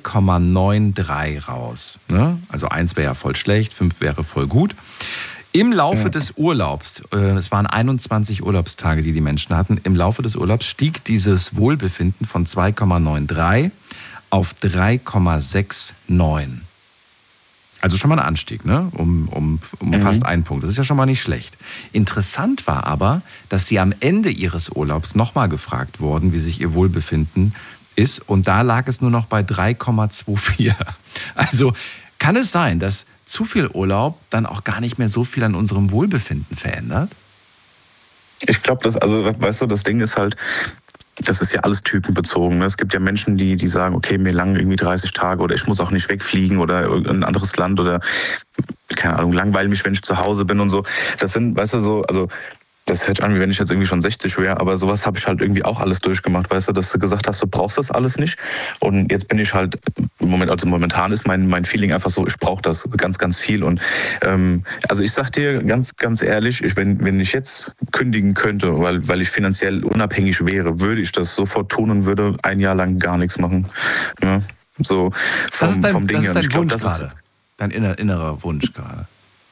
2,93 raus. Ne? Also 1 wäre ja voll schlecht, 5 wäre voll gut. Im Laufe des Urlaubs, es waren 21 Urlaubstage, die Menschen hatten, im Laufe des Urlaubs stieg dieses Wohlbefinden von 2,93 auf 3,69. Also schon mal ein Anstieg, ne? Um fast 1 Punkt. Das ist ja schon mal nicht schlecht. Interessant war aber, dass sie am Ende ihres Urlaubs nochmal gefragt wurden, wie sich ihr Wohlbefinden ist. Und da lag es nur noch bei 3,24. Also kann es sein, dass zu viel Urlaub dann auch gar nicht mehr so viel an unserem Wohlbefinden verändert? Ich glaube, weißt du, das Ding ist halt, das ist ja alles typenbezogen. Es gibt ja Menschen, die sagen, okay, mir langen irgendwie 30 Tage oder ich muss auch nicht wegfliegen oder in ein anderes Land oder, keine Ahnung, langweile mich, wenn ich zu Hause bin und so. Das sind, weißt du, so, also das hört sich an, wie wenn ich jetzt irgendwie schon 60 wäre, aber sowas habe ich halt irgendwie auch alles durchgemacht, weißt du, dass du gesagt hast, du brauchst das alles nicht. Und jetzt bin ich halt, momentan ist mein Feeling einfach so, ich brauche das ganz, ganz viel. Und also ich sag dir ganz, ganz ehrlich, wenn ich jetzt kündigen könnte, weil ich finanziell unabhängig wäre, würde ich das sofort tun und würde ein Jahr lang gar nichts machen. Ja, so vom Ding her. Das ist dein Wunsch gerade, dein innerer Wunsch gerade.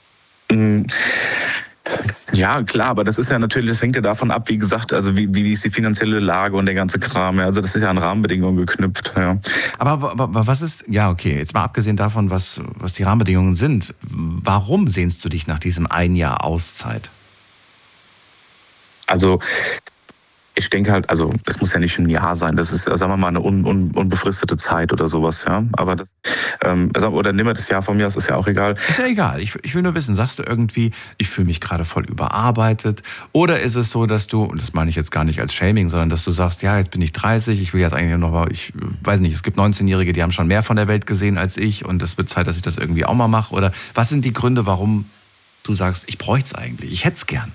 Ja, klar, aber das ist ja natürlich, das hängt ja davon ab, wie gesagt, also wie ist die finanzielle Lage und der ganze Kram. Ja. Also das ist ja an Rahmenbedingungen geknüpft. Ja. Aber was ist, ja okay, jetzt mal abgesehen davon, was die Rahmenbedingungen sind, warum sehnst du dich nach diesem 1 Jahr Auszeit? Also ich denke halt, also das muss ja nicht ein Jahr sein, das ist, sagen wir mal, eine unbefristete Zeit oder sowas, ja. Aber das, oder nimm das Jahr von mir, das ist ja auch egal. Ist ja egal, ich will nur wissen, sagst du irgendwie, ich fühle mich gerade voll überarbeitet, oder ist es so, dass du, und das meine ich jetzt gar nicht als Shaming, sondern dass du sagst, ja, jetzt bin ich 30, ich will jetzt eigentlich noch mal, ich weiß nicht, es gibt 19-Jährige, die haben schon mehr von der Welt gesehen als ich und es wird Zeit, dass ich das irgendwie auch mal mache, oder was sind die Gründe, warum du sagst, ich bräuchte es eigentlich, ich hätte es gern?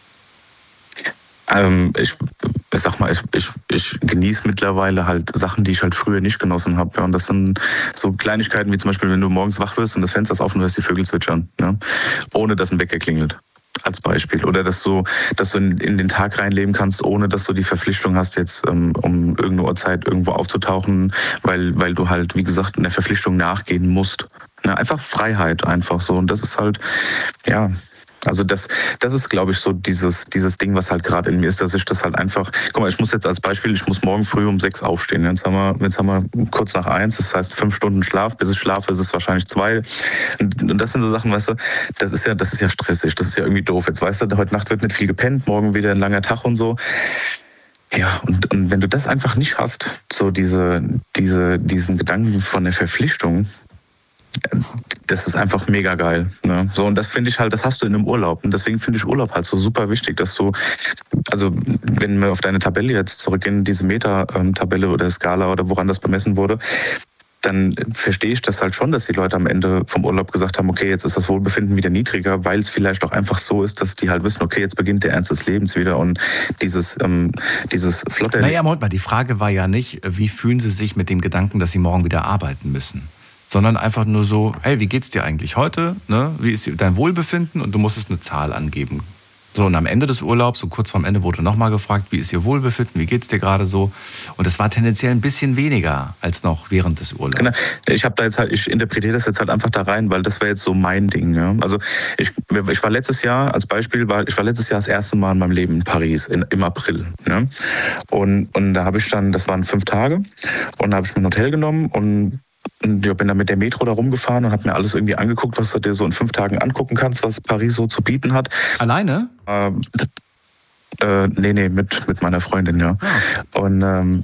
Ich sag mal, ich genieße mittlerweile halt Sachen, die ich halt früher nicht genossen habe. Ja. Und das sind so Kleinigkeiten wie zum Beispiel, wenn du morgens wach wirst und das Fenster ist offen und hörst die Vögel zwitschern, ja, ohne dass ein Wecker klingelt. Als Beispiel. Oder dass du in den Tag reinleben kannst, ohne dass du die Verpflichtung hast, jetzt um irgendeine Uhrzeit irgendwo aufzutauchen, weil du halt, wie gesagt, in der Verpflichtung nachgehen musst. Ja, einfach Freiheit, einfach so. Und das ist halt, ja, Also das ist, glaube ich, so dieses Ding, was halt gerade in mir ist, dass ich das halt einfach, guck mal, ich muss jetzt als Beispiel, ich muss morgen früh um 6 aufstehen. Jetzt haben wir kurz nach 1, das heißt 5 Stunden Schlaf. Bis ich schlafe, ist es wahrscheinlich 2. Und das sind so Sachen, weißt du, das ist ja stressig, das ist ja irgendwie doof. Jetzt weißt du, heute Nacht wird nicht viel gepennt, morgen wieder ein langer Tag und so. Ja, und wenn du das einfach nicht hast, so diesen Gedanken von der Verpflichtung, das ist einfach mega geil. Ne? So, und das finde ich halt, das hast du in einem Urlaub. Und deswegen finde ich Urlaub halt so super wichtig, dass du, also wenn wir auf deine Tabelle jetzt zurückgehen, diese Meta-Tabelle oder Skala oder woran das bemessen wurde, dann verstehe ich das halt schon, dass die Leute am Ende vom Urlaub gesagt haben, okay, jetzt ist das Wohlbefinden wieder niedriger, weil es vielleicht auch einfach so ist, dass die halt wissen, okay, jetzt beginnt der Ernst des Lebens wieder und dieses flotte... Naja, Moment mal, die Frage war ja nicht, wie fühlen Sie sich mit dem Gedanken, dass Sie morgen wieder arbeiten müssen? Sondern einfach nur so, hey, wie geht's dir eigentlich heute? Ne? Wie ist dein Wohlbefinden? Und du musstest eine Zahl angeben. So, und am Ende des Urlaubs, so kurz vorm Ende, wurde nochmal gefragt, wie ist Ihr Wohlbefinden, wie geht's dir gerade so? Und es war tendenziell ein bisschen weniger als noch während des Urlaubs. Genau. Ich interpretiere das jetzt halt einfach da rein, weil das wäre jetzt so mein Ding. Ja? Also ich war letztes Jahr, als Beispiel, ich war letztes Jahr das erste Mal in meinem Leben in Paris, im April. Ne? Und da habe ich dann, das waren 5 Tage, und da habe ich mir ein Hotel genommen und ich bin dann mit der Metro da rumgefahren und habe mir alles irgendwie angeguckt, was du dir so in 5 Tagen angucken kannst, was Paris so zu bieten hat. Alleine? Nee, mit meiner Freundin, ja. Und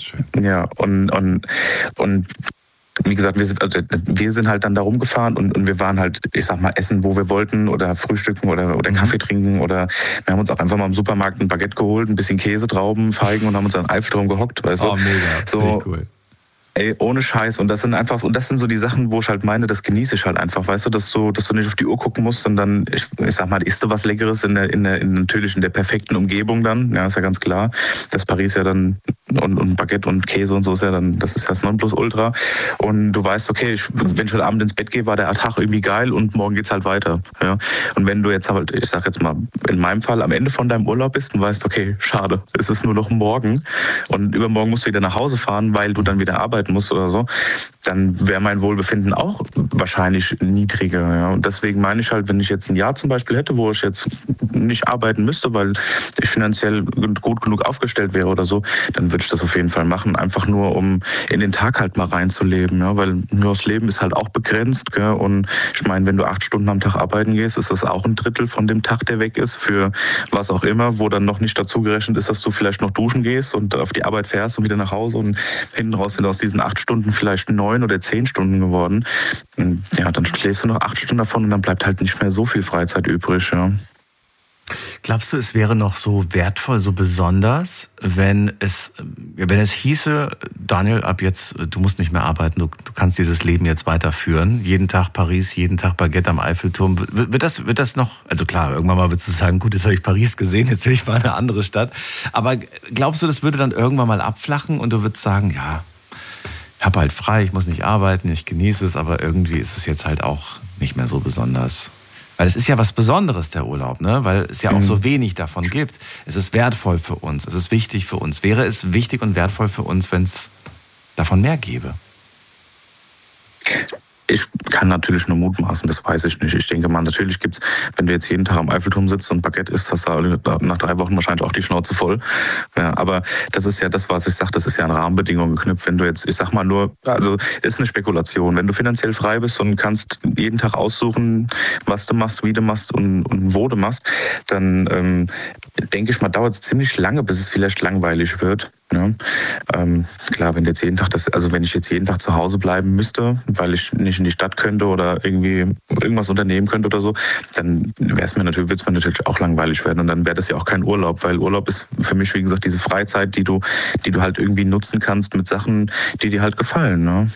wie gesagt, wir sind halt dann da rumgefahren und wir waren halt, ich sag mal, essen, wo wir wollten oder frühstücken oder Kaffee trinken oder wir haben uns auch einfach mal im Supermarkt ein Baguette geholt, ein bisschen Käse, Trauben, Feigen und haben uns an den Eiffelturm gehockt, weißt du. Oh, mega. So cool. Ey, ohne Scheiß. Und das sind so die Sachen, wo ich halt meine, das genieße ich halt einfach, weißt du, dass du nicht auf die Uhr gucken musst, sondern ich sag mal, isst du was Leckeres natürlich in der perfekten Umgebung dann, ja, ist ja ganz klar. Das Paris ja dann und Baguette und Käse und so ist ja dann, das ist ja das Nonplusultra. Und du weißt, okay, wenn ich heute Abend ins Bett gehe, war der Tag irgendwie geil und morgen geht's halt weiter, ja. Und wenn du jetzt halt, ich sag jetzt mal, in meinem Fall am Ende von deinem Urlaub bist und weißt, okay, schade, es ist nur noch morgen und übermorgen musst du wieder nach Hause fahren, weil du dann wieder arbeiten muss oder so, dann wäre mein Wohlbefinden auch wahrscheinlich niedriger. Ja. Und deswegen meine ich halt, wenn ich jetzt ein Jahr zum Beispiel hätte, wo ich jetzt nicht arbeiten müsste, weil ich finanziell gut genug aufgestellt wäre oder so, dann würde ich das auf jeden Fall machen, einfach nur, um in den Tag halt mal reinzuleben. Ja. Weil nur das Leben ist halt auch begrenzt. Gell. Und ich meine, wenn du 8 Stunden am Tag arbeiten gehst, ist das auch ein Drittel von dem Tag, der weg ist, für was auch immer, wo dann noch nicht dazu gerechnet ist, dass du vielleicht noch duschen gehst und auf die Arbeit fährst und wieder nach Hause und hinten raus sind aus diesen 8 Stunden vielleicht 9 oder 10 Stunden geworden. Und ja, dann schläfst du noch 8 Stunden davon und dann bleibt halt nicht mehr so viel Freizeit übrig. Ja. Glaubst du, es wäre noch so wertvoll, so besonders, wenn es hieße, Daniel, ab jetzt, du musst nicht mehr arbeiten, du kannst dieses Leben jetzt weiterführen. Jeden Tag Paris, jeden Tag Baguette am Eiffelturm. Wird das noch, also klar, irgendwann mal würdest du sagen, gut, jetzt habe ich Paris gesehen, jetzt will ich mal eine andere Stadt. Aber glaubst du, das würde dann irgendwann mal abflachen und du würdest sagen, ja, ich habe halt frei, ich muss nicht arbeiten, ich genieße es, aber irgendwie ist es jetzt halt auch nicht mehr so besonders. Weil es ist ja was Besonderes, der Urlaub, ne? Weil es ja auch so wenig davon gibt. Es ist wertvoll für uns, es ist wichtig für uns. Wäre es wichtig und wertvoll für uns, wenn es davon mehr gäbe? Ich kann natürlich nur mutmaßen, das weiß ich nicht. Ich denke mal, natürlich gibt's, wenn du jetzt jeden Tag am Eiffelturm sitzt und Baguette isst, hast du nach 3 Wochen wahrscheinlich auch die Schnauze voll. Ja, aber das ist ja das, was ich sage, das ist ja an Rahmenbedingungen geknüpft. Wenn du jetzt, ich sag mal nur, also ist eine Spekulation. Wenn du finanziell frei bist und kannst jeden Tag aussuchen, was du machst, wie du machst und wo du machst, dann denke ich mal, dauert es ziemlich lange, bis es vielleicht langweilig wird. Ja. Klar, wenn jetzt wenn ich jetzt jeden Tag zu Hause bleiben müsste, weil ich nicht in die Stadt könnte oder irgendwie irgendwas unternehmen könnte oder so, dann würde es mir natürlich auch langweilig werden und dann wäre das ja auch kein Urlaub, weil Urlaub ist für mich, wie gesagt, diese Freizeit, die du halt irgendwie nutzen kannst mit Sachen, die dir halt gefallen. Ne?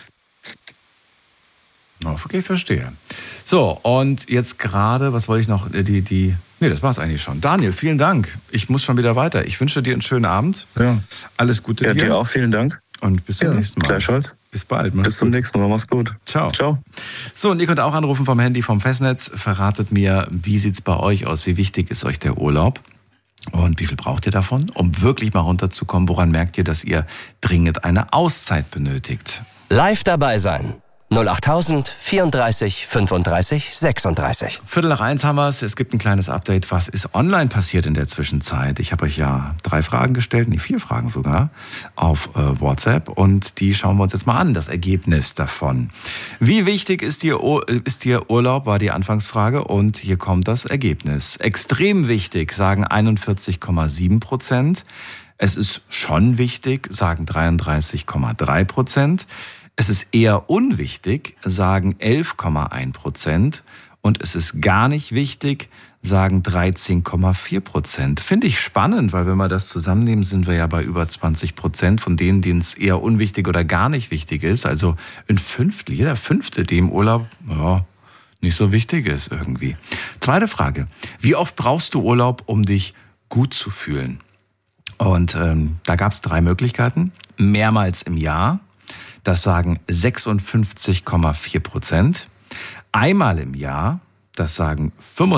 Okay, verstehe. So, und jetzt gerade, was wollte ich noch, Nee, das war's eigentlich schon. Daniel, vielen Dank. Ich muss schon wieder weiter. Ich wünsche dir einen schönen Abend. Ja. Alles Gute dir. Ja, dir auch, vielen Dank. Und bis zum nächsten Mal. Gleichfalls. Bis bald. Bis zum nächsten Mal. Mach's gut. Ciao. Ciao. So, und ihr könnt auch anrufen vom Handy, vom Festnetz. Verratet mir, wie sieht's bei euch aus? Wie wichtig ist euch der Urlaub? Und wie viel braucht ihr davon, um wirklich mal runterzukommen? Woran merkt ihr, dass ihr dringend eine Auszeit benötigt? Live dabei sein. 08000 34 35 36. 1:15 haben wir es. Es gibt ein kleines Update. Was ist online passiert in der Zwischenzeit? Ich habe euch ja 3 Fragen gestellt, 4 Fragen sogar, auf WhatsApp. Und die schauen wir uns jetzt mal an, das Ergebnis davon. Wie wichtig ist dir Urlaub, war die Anfangsfrage. Und hier kommt das Ergebnis. Extrem wichtig, sagen 41,7%. Es ist schon wichtig, sagen 33,3%. Es ist eher unwichtig, sagen 11,1%. Und es ist gar nicht wichtig, sagen 13,4%. Finde ich spannend, weil wenn wir das zusammennehmen, sind wir ja bei über 20% von denen, denen es eher unwichtig oder gar nicht wichtig ist. Also jeder Fünfte, dem Urlaub nicht so wichtig ist irgendwie. Zweite Frage. Wie oft brauchst du Urlaub, um dich gut zu fühlen? Und da gab es 3 Möglichkeiten. Mehrmals im Jahr. Das sagen 56,4%. Einmal im Jahr, das sagen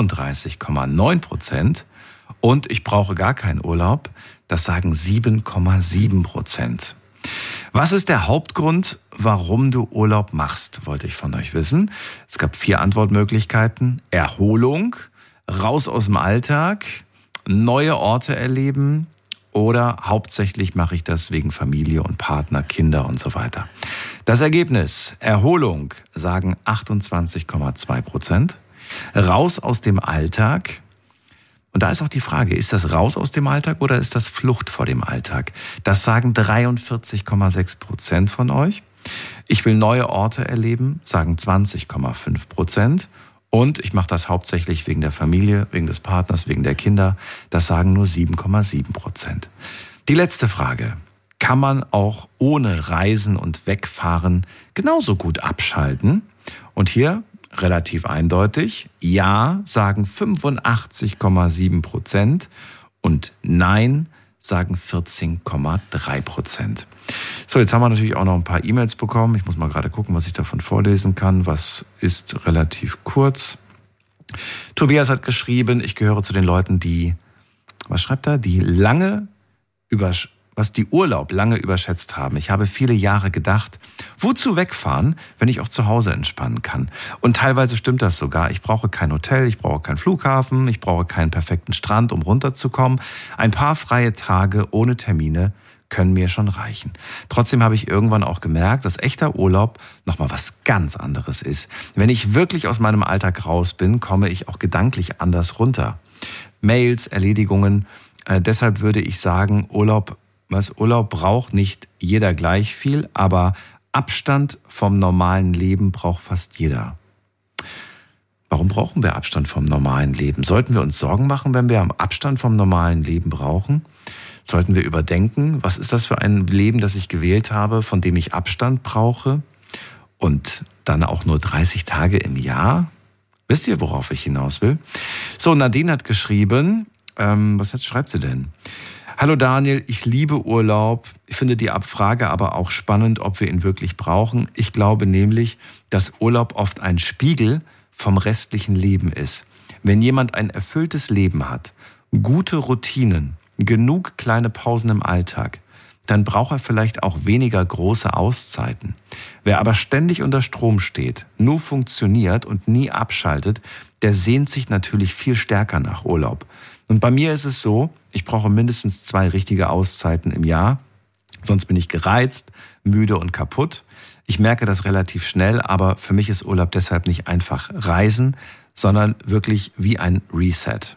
35,9%. Und ich brauche gar keinen Urlaub, das sagen 7,7%. Was ist der Hauptgrund, warum du Urlaub machst, wollte ich von euch wissen. Es gab 4 Antwortmöglichkeiten. Erholung, raus aus dem Alltag, neue Orte erleben, oder hauptsächlich mache ich das wegen Familie und Partner, Kinder und so weiter. Das Ergebnis, Erholung, sagen 28,2%. Raus aus dem Alltag. Und da ist auch die Frage, ist das raus aus dem Alltag oder ist das Flucht vor dem Alltag? Das sagen 43,6% von euch. Ich will neue Orte erleben, sagen 20,5%. Und ich mache das hauptsächlich wegen der Familie, wegen des Partners, wegen der Kinder. Das sagen nur 7,7%. Die letzte Frage. Kann man auch ohne Reisen und Wegfahren genauso gut abschalten? Und hier relativ eindeutig. Ja, sagen 85,7% und Nein sagen 14,3%. So, jetzt haben wir natürlich auch noch ein paar E-Mails bekommen. Ich muss mal gerade gucken, was ich davon vorlesen kann. Was ist relativ kurz? Tobias hat geschrieben, ich gehöre zu den Leuten, die, was schreibt er? Was die Urlaub lange überschätzt haben. Ich habe viele Jahre gedacht, wozu wegfahren, wenn ich auch zu Hause entspannen kann? Und teilweise stimmt das sogar. Ich brauche kein Hotel, ich brauche keinen Flughafen, ich brauche keinen perfekten Strand, um runterzukommen. Ein paar freie Tage ohne Termine können mir schon reichen. Trotzdem habe ich irgendwann auch gemerkt, dass echter Urlaub nochmal was ganz anderes ist. Wenn ich wirklich aus meinem Alltag raus bin, komme ich auch gedanklich anders runter. Mails, Erledigungen, deshalb würde ich sagen, Urlaub braucht nicht jeder gleich viel, aber Abstand vom normalen Leben braucht fast jeder. Warum brauchen wir Abstand vom normalen Leben? Sollten wir uns Sorgen machen, wenn wir Abstand vom normalen Leben brauchen? Sollten wir überdenken, was ist das für ein Leben, das ich gewählt habe, von dem ich Abstand brauche? Und dann auch nur 30 Tage im Jahr? Wisst ihr, worauf ich hinaus will? So, Nadine hat geschrieben, schreibt sie denn? Hallo Daniel, ich liebe Urlaub. Ich finde die Abfrage aber auch spannend, ob wir ihn wirklich brauchen. Ich glaube nämlich, dass Urlaub oft ein Spiegel vom restlichen Leben ist. Wenn jemand ein erfülltes Leben hat, gute Routinen, genug kleine Pausen im Alltag, dann braucht er vielleicht auch weniger große Auszeiten. Wer aber ständig unter Strom steht, nur funktioniert und nie abschaltet, der sehnt sich natürlich viel stärker nach Urlaub. Und bei mir ist es so, ich brauche mindestens 2 richtige Auszeiten im Jahr, sonst bin ich gereizt, müde und kaputt. Ich merke das relativ schnell, aber für mich ist Urlaub deshalb nicht einfach Reisen, sondern wirklich wie ein Reset.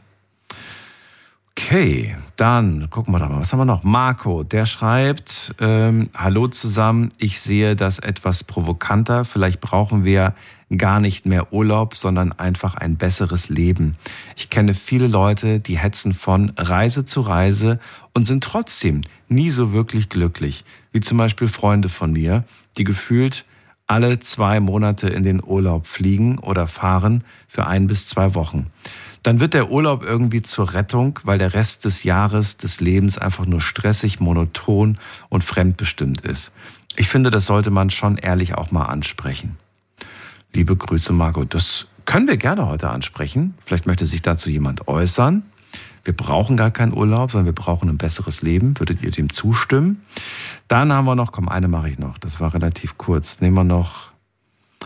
Okay, dann gucken wir da mal, was haben wir noch? Marco, der schreibt, hallo zusammen, ich sehe das etwas provokanter, vielleicht brauchen wir gar nicht mehr Urlaub, sondern einfach ein besseres Leben. Ich kenne viele Leute, die hetzen von Reise zu Reise und sind trotzdem nie so wirklich glücklich, wie zum Beispiel Freunde von mir, die gefühlt alle 2 Monate in den Urlaub fliegen oder fahren für 1 bis 2 Wochen. Dann wird der Urlaub irgendwie zur Rettung, weil der Rest des Jahres, des Lebens einfach nur stressig, monoton und fremdbestimmt ist. Ich finde, das sollte man schon ehrlich auch mal ansprechen. Liebe Grüße, Margot. Das können wir gerne heute ansprechen. Vielleicht möchte sich dazu jemand äußern. Wir brauchen gar keinen Urlaub, sondern wir brauchen ein besseres Leben. Würdet ihr dem zustimmen? Dann haben wir noch, eine mache ich noch. Das war relativ kurz. Nehmen wir noch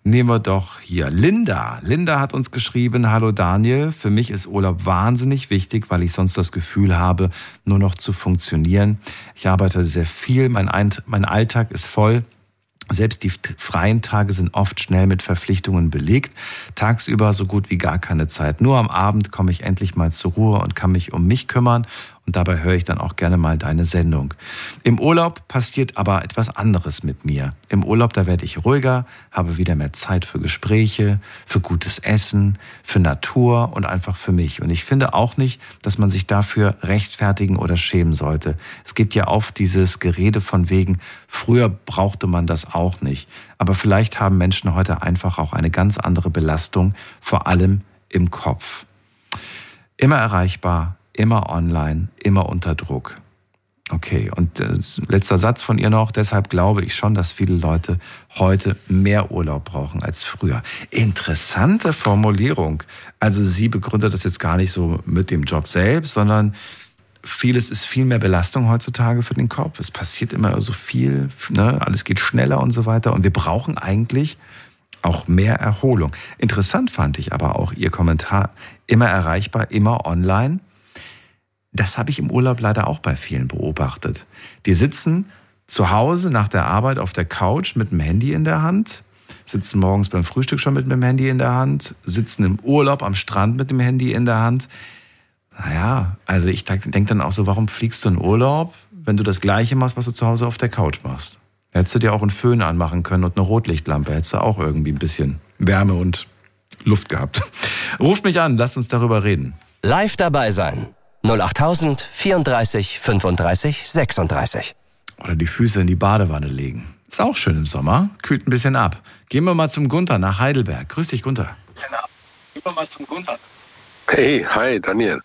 Nehmen wir doch hier Linda. Linda hat uns geschrieben, hallo Daniel, für mich ist Urlaub wahnsinnig wichtig, weil ich sonst das Gefühl habe, nur noch zu funktionieren. Ich arbeite sehr viel, mein Alltag ist voll. Selbst die freien Tage sind oft schnell mit Verpflichtungen belegt. Tagsüber so gut wie gar keine Zeit. Nur am Abend komme ich endlich mal zur Ruhe und kann mich um mich kümmern. Und dabei höre ich dann auch gerne mal deine Sendung. Im Urlaub passiert aber etwas anderes mit mir. Im Urlaub, da werde ich ruhiger, habe wieder mehr Zeit für Gespräche, für gutes Essen, für Natur und einfach für mich. Und ich finde auch nicht, dass man sich dafür rechtfertigen oder schämen sollte. Es gibt ja oft dieses Gerede von wegen, früher brauchte man das auch nicht. Aber vielleicht haben Menschen heute einfach auch eine ganz andere Belastung, vor allem im Kopf. Immer erreichbar, immer online, immer unter Druck. Okay, und letzter Satz von ihr noch. Deshalb glaube ich schon, dass viele Leute heute mehr Urlaub brauchen als früher. Interessante Formulierung. Also sie begründet das jetzt gar nicht so mit dem Job selbst, sondern vieles ist viel mehr Belastung heutzutage für den Kopf. Es passiert immer so viel, ne? Alles geht schneller und so weiter. Und wir brauchen eigentlich auch mehr Erholung. Interessant fand ich aber auch ihr Kommentar. Immer erreichbar, immer online. Das habe ich im Urlaub leider auch bei vielen beobachtet. Die sitzen zu Hause nach der Arbeit auf der Couch mit dem Handy in der Hand, sitzen morgens beim Frühstück schon mit dem Handy in der Hand, sitzen im Urlaub am Strand mit dem Handy in der Hand. Naja, also ich denke dann auch so, warum fliegst du in Urlaub, wenn du das Gleiche machst, was du zu Hause auf der Couch machst? Hättest du dir auch einen Föhn anmachen können und eine Rotlichtlampe, hättest du auch irgendwie ein bisschen Wärme und Luft gehabt. Ruft mich an, lasst uns darüber reden. Live dabei sein. 08000 34 35 36. Oder die Füße in die Badewanne legen. Ist auch schön im Sommer. Kühlt ein bisschen ab. Gehen wir mal zum Gunther nach Heidelberg. Grüß dich, Gunther. Gehen wir mal zum Gunther. Hey, hi, Daniel.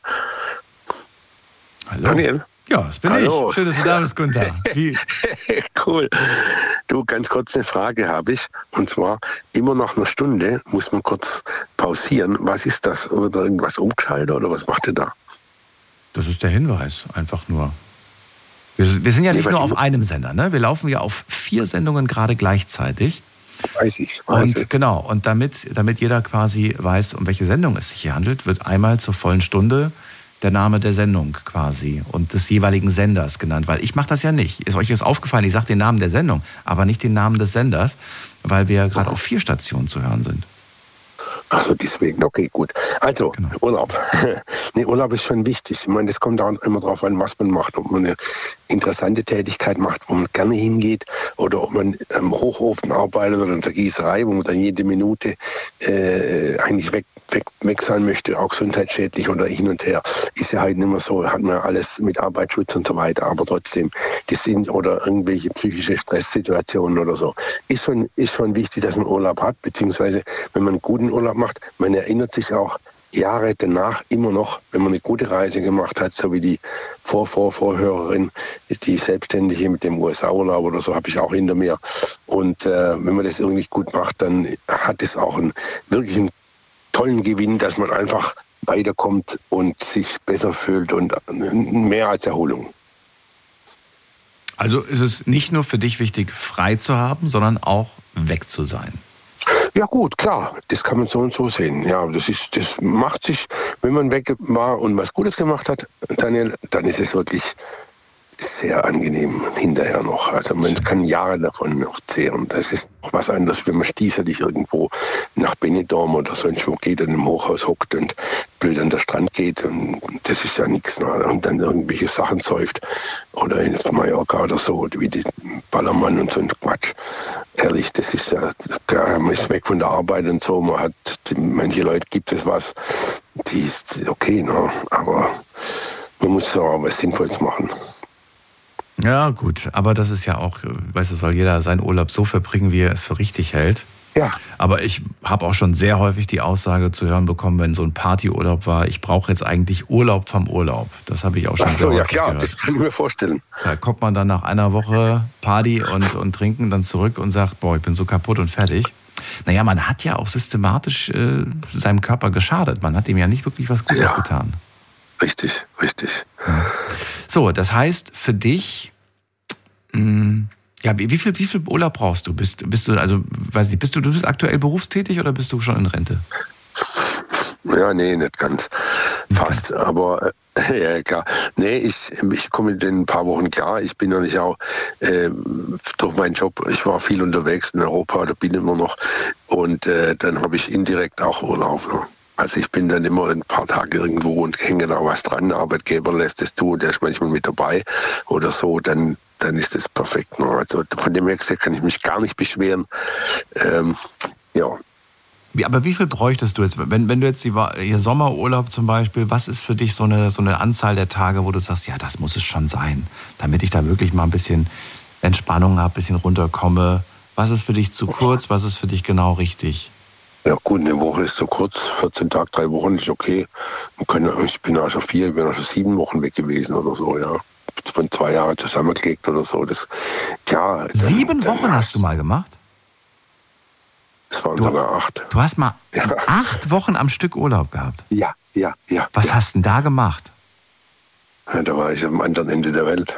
Hallo. Daniel? Ja, das bin ich. Schön, dass du da bist, Gunther. Cool. Du, ganz kurz eine Frage habe ich. Und zwar, immer nach einer Stunde muss man kurz pausieren. Was ist das? Oder irgendwas umgeschaltet oder was macht ihr da? Das ist der Hinweis, einfach nur. Wir sind ja nicht nur auf einem Sender, ne? Wir laufen ja auf 4 Sendungen gerade gleichzeitig. Weiß ich. Genau, und damit jeder quasi weiß, um welche Sendung es sich hier handelt, wird einmal zur vollen Stunde der Name der Sendung quasi und des jeweiligen Senders genannt. Weil ich mache das ja nicht. Ist euch das aufgefallen? Ich sage den Namen der Sendung, aber nicht den Namen des Senders, weil wir gerade auf 4 Stationen zu hören sind. Ach so, deswegen, okay, gut. Also, genau. Urlaub. Nee, Urlaub ist schon wichtig. Ich meine, das kommt auch immer darauf an, was man macht. Ob man eine interessante Tätigkeit macht, wo man gerne hingeht, oder ob man am Hochofen arbeitet oder in der Gießerei, wo man dann jede Minute eigentlich weg sein möchte, auch gesundheitsschädlich oder hin und her. Ist ja halt nicht mehr so, hat man alles mit Arbeitsschutz und so weiter, aber trotzdem, das sind oder irgendwelche psychische Stresssituationen oder so. Ist schon wichtig, dass man Urlaub hat, beziehungsweise wenn man einen guten Urlaub macht, man erinnert sich auch Jahre danach immer noch, wenn man eine gute Reise gemacht hat, so wie die Vorhörerin, die Selbstständige mit dem USA-Urlaub oder so, habe ich auch hinter mir. Und wenn man das irgendwie gut macht, dann hat es auch wirklich einen tollen Gewinn, dass man einfach weiterkommt und sich besser fühlt und mehr als Erholung. Also ist es nicht nur für dich wichtig, frei zu haben, sondern auch weg zu sein? Ja gut, klar, das kann man so und so sehen. Ja, das macht sich, wenn man weg war und was Gutes gemacht hat, Daniel, dann ist es wirklich sehr angenehm hinterher noch. Also man kann Jahre davon noch zehren. Das ist noch was anderes, wenn man stießerlich irgendwo nach Benidorm oder sonst wo geht und im Hochhaus hockt und blöd an der Strand geht. Und das ist ja nichts. Ne? Und dann irgendwelche Sachen säuft. Oder in Mallorca oder so, wie die Ballermann und so ein Quatsch. Ehrlich, das ist ja, man ist weg von der Arbeit und so. Manche Leute gibt es was, die ist okay, ne? Aber man muss auch was Sinnvolles machen. Ja, gut, aber das ist ja auch, weißt du, soll jeder seinen Urlaub so verbringen, wie er es für richtig hält. Ja. Aber ich habe auch schon sehr häufig die Aussage zu hören bekommen, wenn so ein Partyurlaub war, ich brauche jetzt eigentlich Urlaub vom Urlaub. Das habe ich auch schon sehr häufig gehört. Ja klar, das kann ich mir vorstellen. Da kommt man dann nach einer Woche Party und Trinken dann zurück und sagt, boah, ich bin so kaputt und fertig. Naja, man hat ja auch systematisch seinem Körper geschadet. Man hat ihm ja nicht wirklich was Gutes getan. Richtig. Ja. So, das heißt für dich, Ja, wie viel Urlaub brauchst du? Bist du, also, weiß nicht, du bist aktuell berufstätig oder bist du schon in Rente? Ja, nee, nicht ganz. Fast, aber ja, klar. Nee, ich komme in ein paar Wochen klar. Ich bin natürlich auch durch meinen Job, ich war viel unterwegs in Europa, da bin ich immer noch. Und dann habe ich indirekt auch Urlaub. Ne? Also ich bin dann immer ein paar Tage irgendwo und hänge da was dran. Der Arbeitgeber lässt es zu, der ist manchmal mit dabei oder so, dann ist das perfekt. Ne? Also von dem her kann ich mich gar nicht beschweren. Ja. Aber wie viel bräuchtest du jetzt, wenn du jetzt hier Sommerurlaub zum Beispiel, was ist für dich so eine Anzahl der Tage, wo du sagst, ja, das muss es schon sein, damit ich da wirklich mal ein bisschen Entspannung habe, ein bisschen runterkomme. Was ist für dich zu kurz, was ist für dich genau richtig? Ja gut, eine Woche ist zu kurz, 14 Tage, 3 Wochen ist okay. Ich bin also 7 Wochen weg gewesen oder so, ja. Von 2 Jahren zusammengelegt oder so. Das, klar, 7 Wochen hast du mal gemacht? Es waren sogar 8. Du hast mal 8 Wochen am Stück Urlaub gehabt? Ja. Was hast du denn da gemacht? Ja, da war ich am anderen Ende der Welt.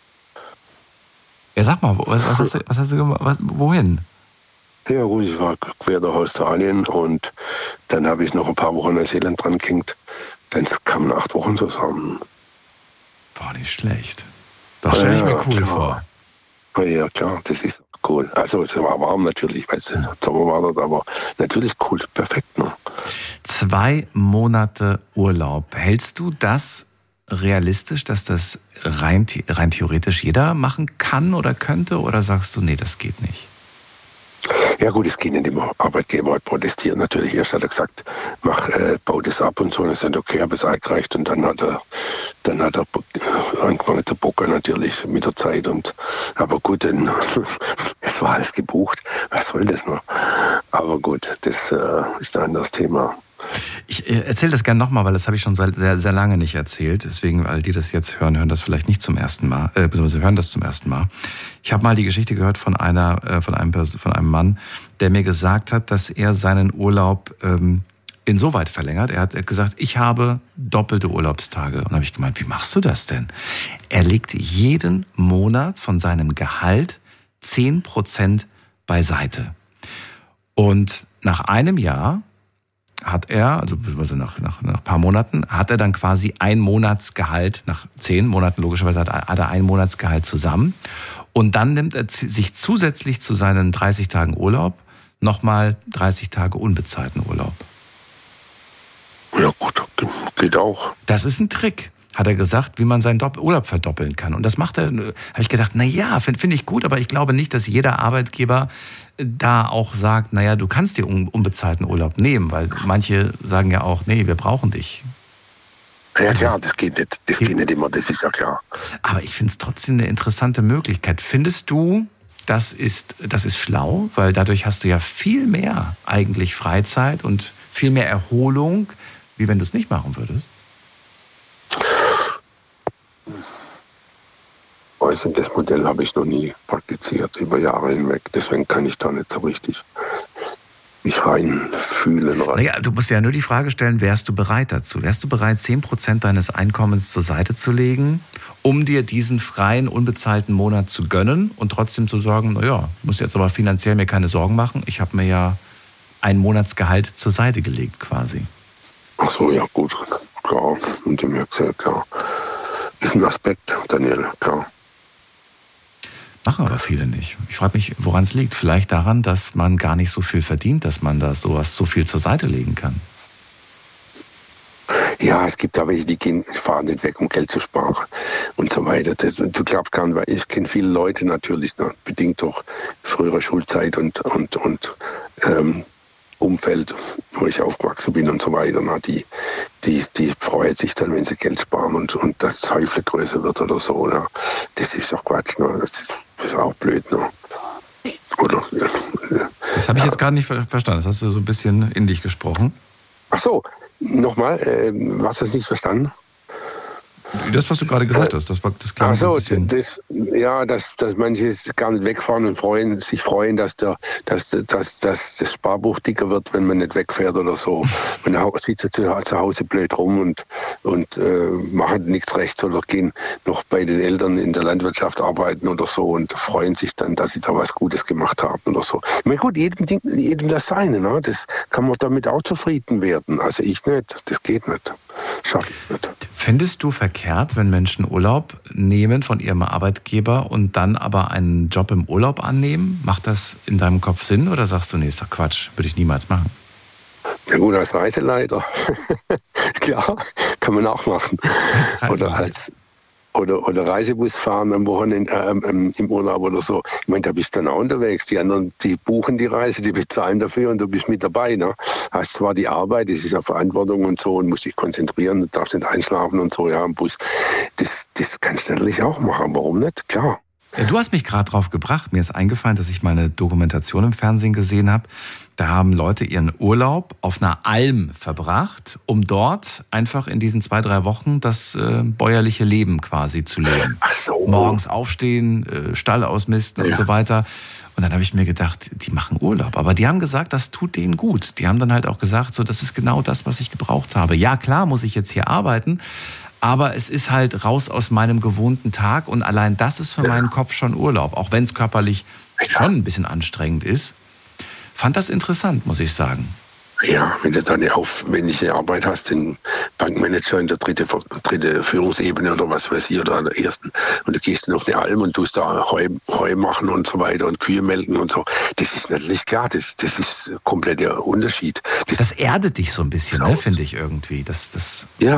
Ja, sag mal, was hast du gemacht? Wohin? Ja gut, ich war quer durch Australien und dann habe ich noch ein paar Wochen in Neuseeland dran gehängt. Dann kamen 8 Wochen zusammen. Boah, nicht schlecht. Das stelle ich mir cool vor. Ja klar, das ist cool. Also es war warm natürlich, weil es Sommer war dort, aber natürlich cool, perfekt. Ne? 2 Monate Urlaub. Hältst du das realistisch, dass das rein theoretisch jeder machen kann oder könnte? Oder sagst du, nee, das geht nicht? Ja gut, es geht nicht immer. Arbeitgeber hat protestiert natürlich. Erst hat er gesagt, bau das ab und so. Und ich sagte, okay, habe es eingereicht. Und dann hat er angefangen zu bucken natürlich mit der Zeit. Aber gut, es war alles gebucht. Was soll das noch? Aber gut, das ist ein anderes Thema. Ich erzähle das gerne nochmal, weil das habe ich schon sehr, sehr lange nicht erzählt. Deswegen, all die das jetzt hören das vielleicht nicht zum ersten Mal, beziehungsweise hören das zum ersten Mal. Ich habe mal die Geschichte gehört von einem Mann, der mir gesagt hat, dass er seinen Urlaub insoweit verlängert. Er hat gesagt, ich habe doppelte Urlaubstage. Und habe ich gemeint, wie machst du das denn? Er legt jeden Monat von seinem Gehalt 10% beiseite. Und nach einem Jahr hat er, also nach ein paar Monaten, hat er dann quasi ein Monatsgehalt, nach 10 Monaten logischerweise hat er ein Monatsgehalt zusammen. Und dann nimmt er sich zusätzlich zu seinen 30 Tagen Urlaub nochmal 30 Tage unbezahlten Urlaub. Ja gut, geht auch. Das ist ein Trick, hat er gesagt, wie man seinen Urlaub verdoppeln kann. Und das macht er, habe ich gedacht, finde ich gut, aber ich glaube nicht, dass jeder Arbeitgeber da auch sagt, du kannst dir unbezahlten Urlaub nehmen, weil manche sagen ja auch, nee, wir brauchen dich. Ja klar, das geht nicht. Das geht nicht immer, das ist ja klar. Aber ich finde es trotzdem eine interessante Möglichkeit. Findest du, das ist schlau? Weil dadurch hast du ja viel mehr eigentlich Freizeit und viel mehr Erholung, wie wenn du es nicht machen würdest. Also das Modell habe ich noch nie praktiziert, über Jahre hinweg. Deswegen kann ich da nicht so richtig mich reinfühlen. Du musst ja nur die Frage stellen, wärst du bereit dazu? Wärst du bereit, 10% deines Einkommens zur Seite zu legen, um dir diesen freien, unbezahlten Monat zu gönnen und trotzdem zu sagen, ich muss jetzt aber finanziell mir keine Sorgen machen. Ich habe mir ja ein Monatsgehalt zur Seite gelegt quasi. Ach so, ja gut, klar. Und dem her gesagt, klar. Ist ein Aspekt, Daniel, klar. Machen aber viele nicht. Ich frage mich, woran es liegt. Vielleicht daran, dass man gar nicht so viel verdient, dass man da sowas so viel zur Seite legen kann. Ja, es gibt aber welche, die fahren nicht weg, um Geld zu sparen und so weiter. Du glaubst gar nicht, weil ich kenne viele Leute natürlich, bedingt durch frühere Schulzeit und Umfeld, wo ich aufgewachsen bin und so weiter, die freuen sich dann, wenn sie Geld sparen und das Teufel größer wird oder so. Ne? Das ist doch Quatsch, ne? Das ist auch blöd. Ne? Oder, das habe ich jetzt gar nicht verstanden. Das hast du so ein bisschen in dich gesprochen. Ach so, nochmal, was hast du nicht verstanden? Das, was du gerade gesagt hast, das klang so ein bisschen... dass manche gar nicht wegfahren und sich freuen, dass das Sparbuch dicker wird, wenn man nicht wegfährt oder so. Man sitzt zu Hause blöd rum und machen nichts rechts oder gehen noch bei den Eltern in der Landwirtschaft arbeiten oder so und freuen sich dann, dass sie da was Gutes gemacht haben oder so. Ich meine, gut, jedem das Seine, ne? Das kann man damit auch zufrieden werden. Also ich nicht, das geht nicht. Schaffe ich nicht. Findest du verkehrt, wenn Menschen Urlaub nehmen von ihrem Arbeitgeber und dann aber einen Job im Urlaub annehmen? Macht das in deinem Kopf Sinn oder sagst du, nee, ist doch Quatsch, würde ich niemals machen? Ja gut, als Reiseleiter, klar, kann man auch machen. Oder Reisebus fahren am Wochenende im Urlaub oder so. Ich meine, da bist du dann auch unterwegs. Die anderen, die buchen die Reise, die bezahlen dafür und du bist mit dabei. Ne? Hast zwar die Arbeit, das ist ja Verantwortung und so und musst dich konzentrieren, du darfst nicht einschlafen und so, ja, im Bus. Das kannst du natürlich auch machen, warum nicht? Klar. Ja, du hast mich gerade drauf gebracht. Mir ist eingefallen, dass ich mal eine Dokumentation im Fernsehen gesehen habe. Da haben Leute ihren Urlaub auf einer Alm verbracht, um dort einfach in diesen 2-3 Wochen das bäuerliche Leben quasi zu leben. Ach so. Morgens aufstehen, Stall ausmisten und so weiter. Und dann habe ich mir gedacht, die machen Urlaub. Aber die haben gesagt, das tut denen gut. Die haben dann halt auch gesagt, so, das ist genau das, was ich gebraucht habe. Ja, klar muss ich jetzt hier arbeiten, aber es ist halt raus aus meinem gewohnten Tag und allein das ist für meinen Kopf schon Urlaub, auch wenn es körperlich schon ein bisschen anstrengend ist. Fand das interessant, muss ich sagen. Ja, wenn du dann eine aufwendige Arbeit hast, den Bankmanager in der dritte Führungsebene oder was weiß ich, oder an der ersten, und du gehst dann auf eine Alm und tust da Heu machen und so weiter und Kühe melken und so, das ist natürlich klar, das ist komplett der Unterschied. Das erdet dich so ein bisschen, ne, finde ich irgendwie. Ja.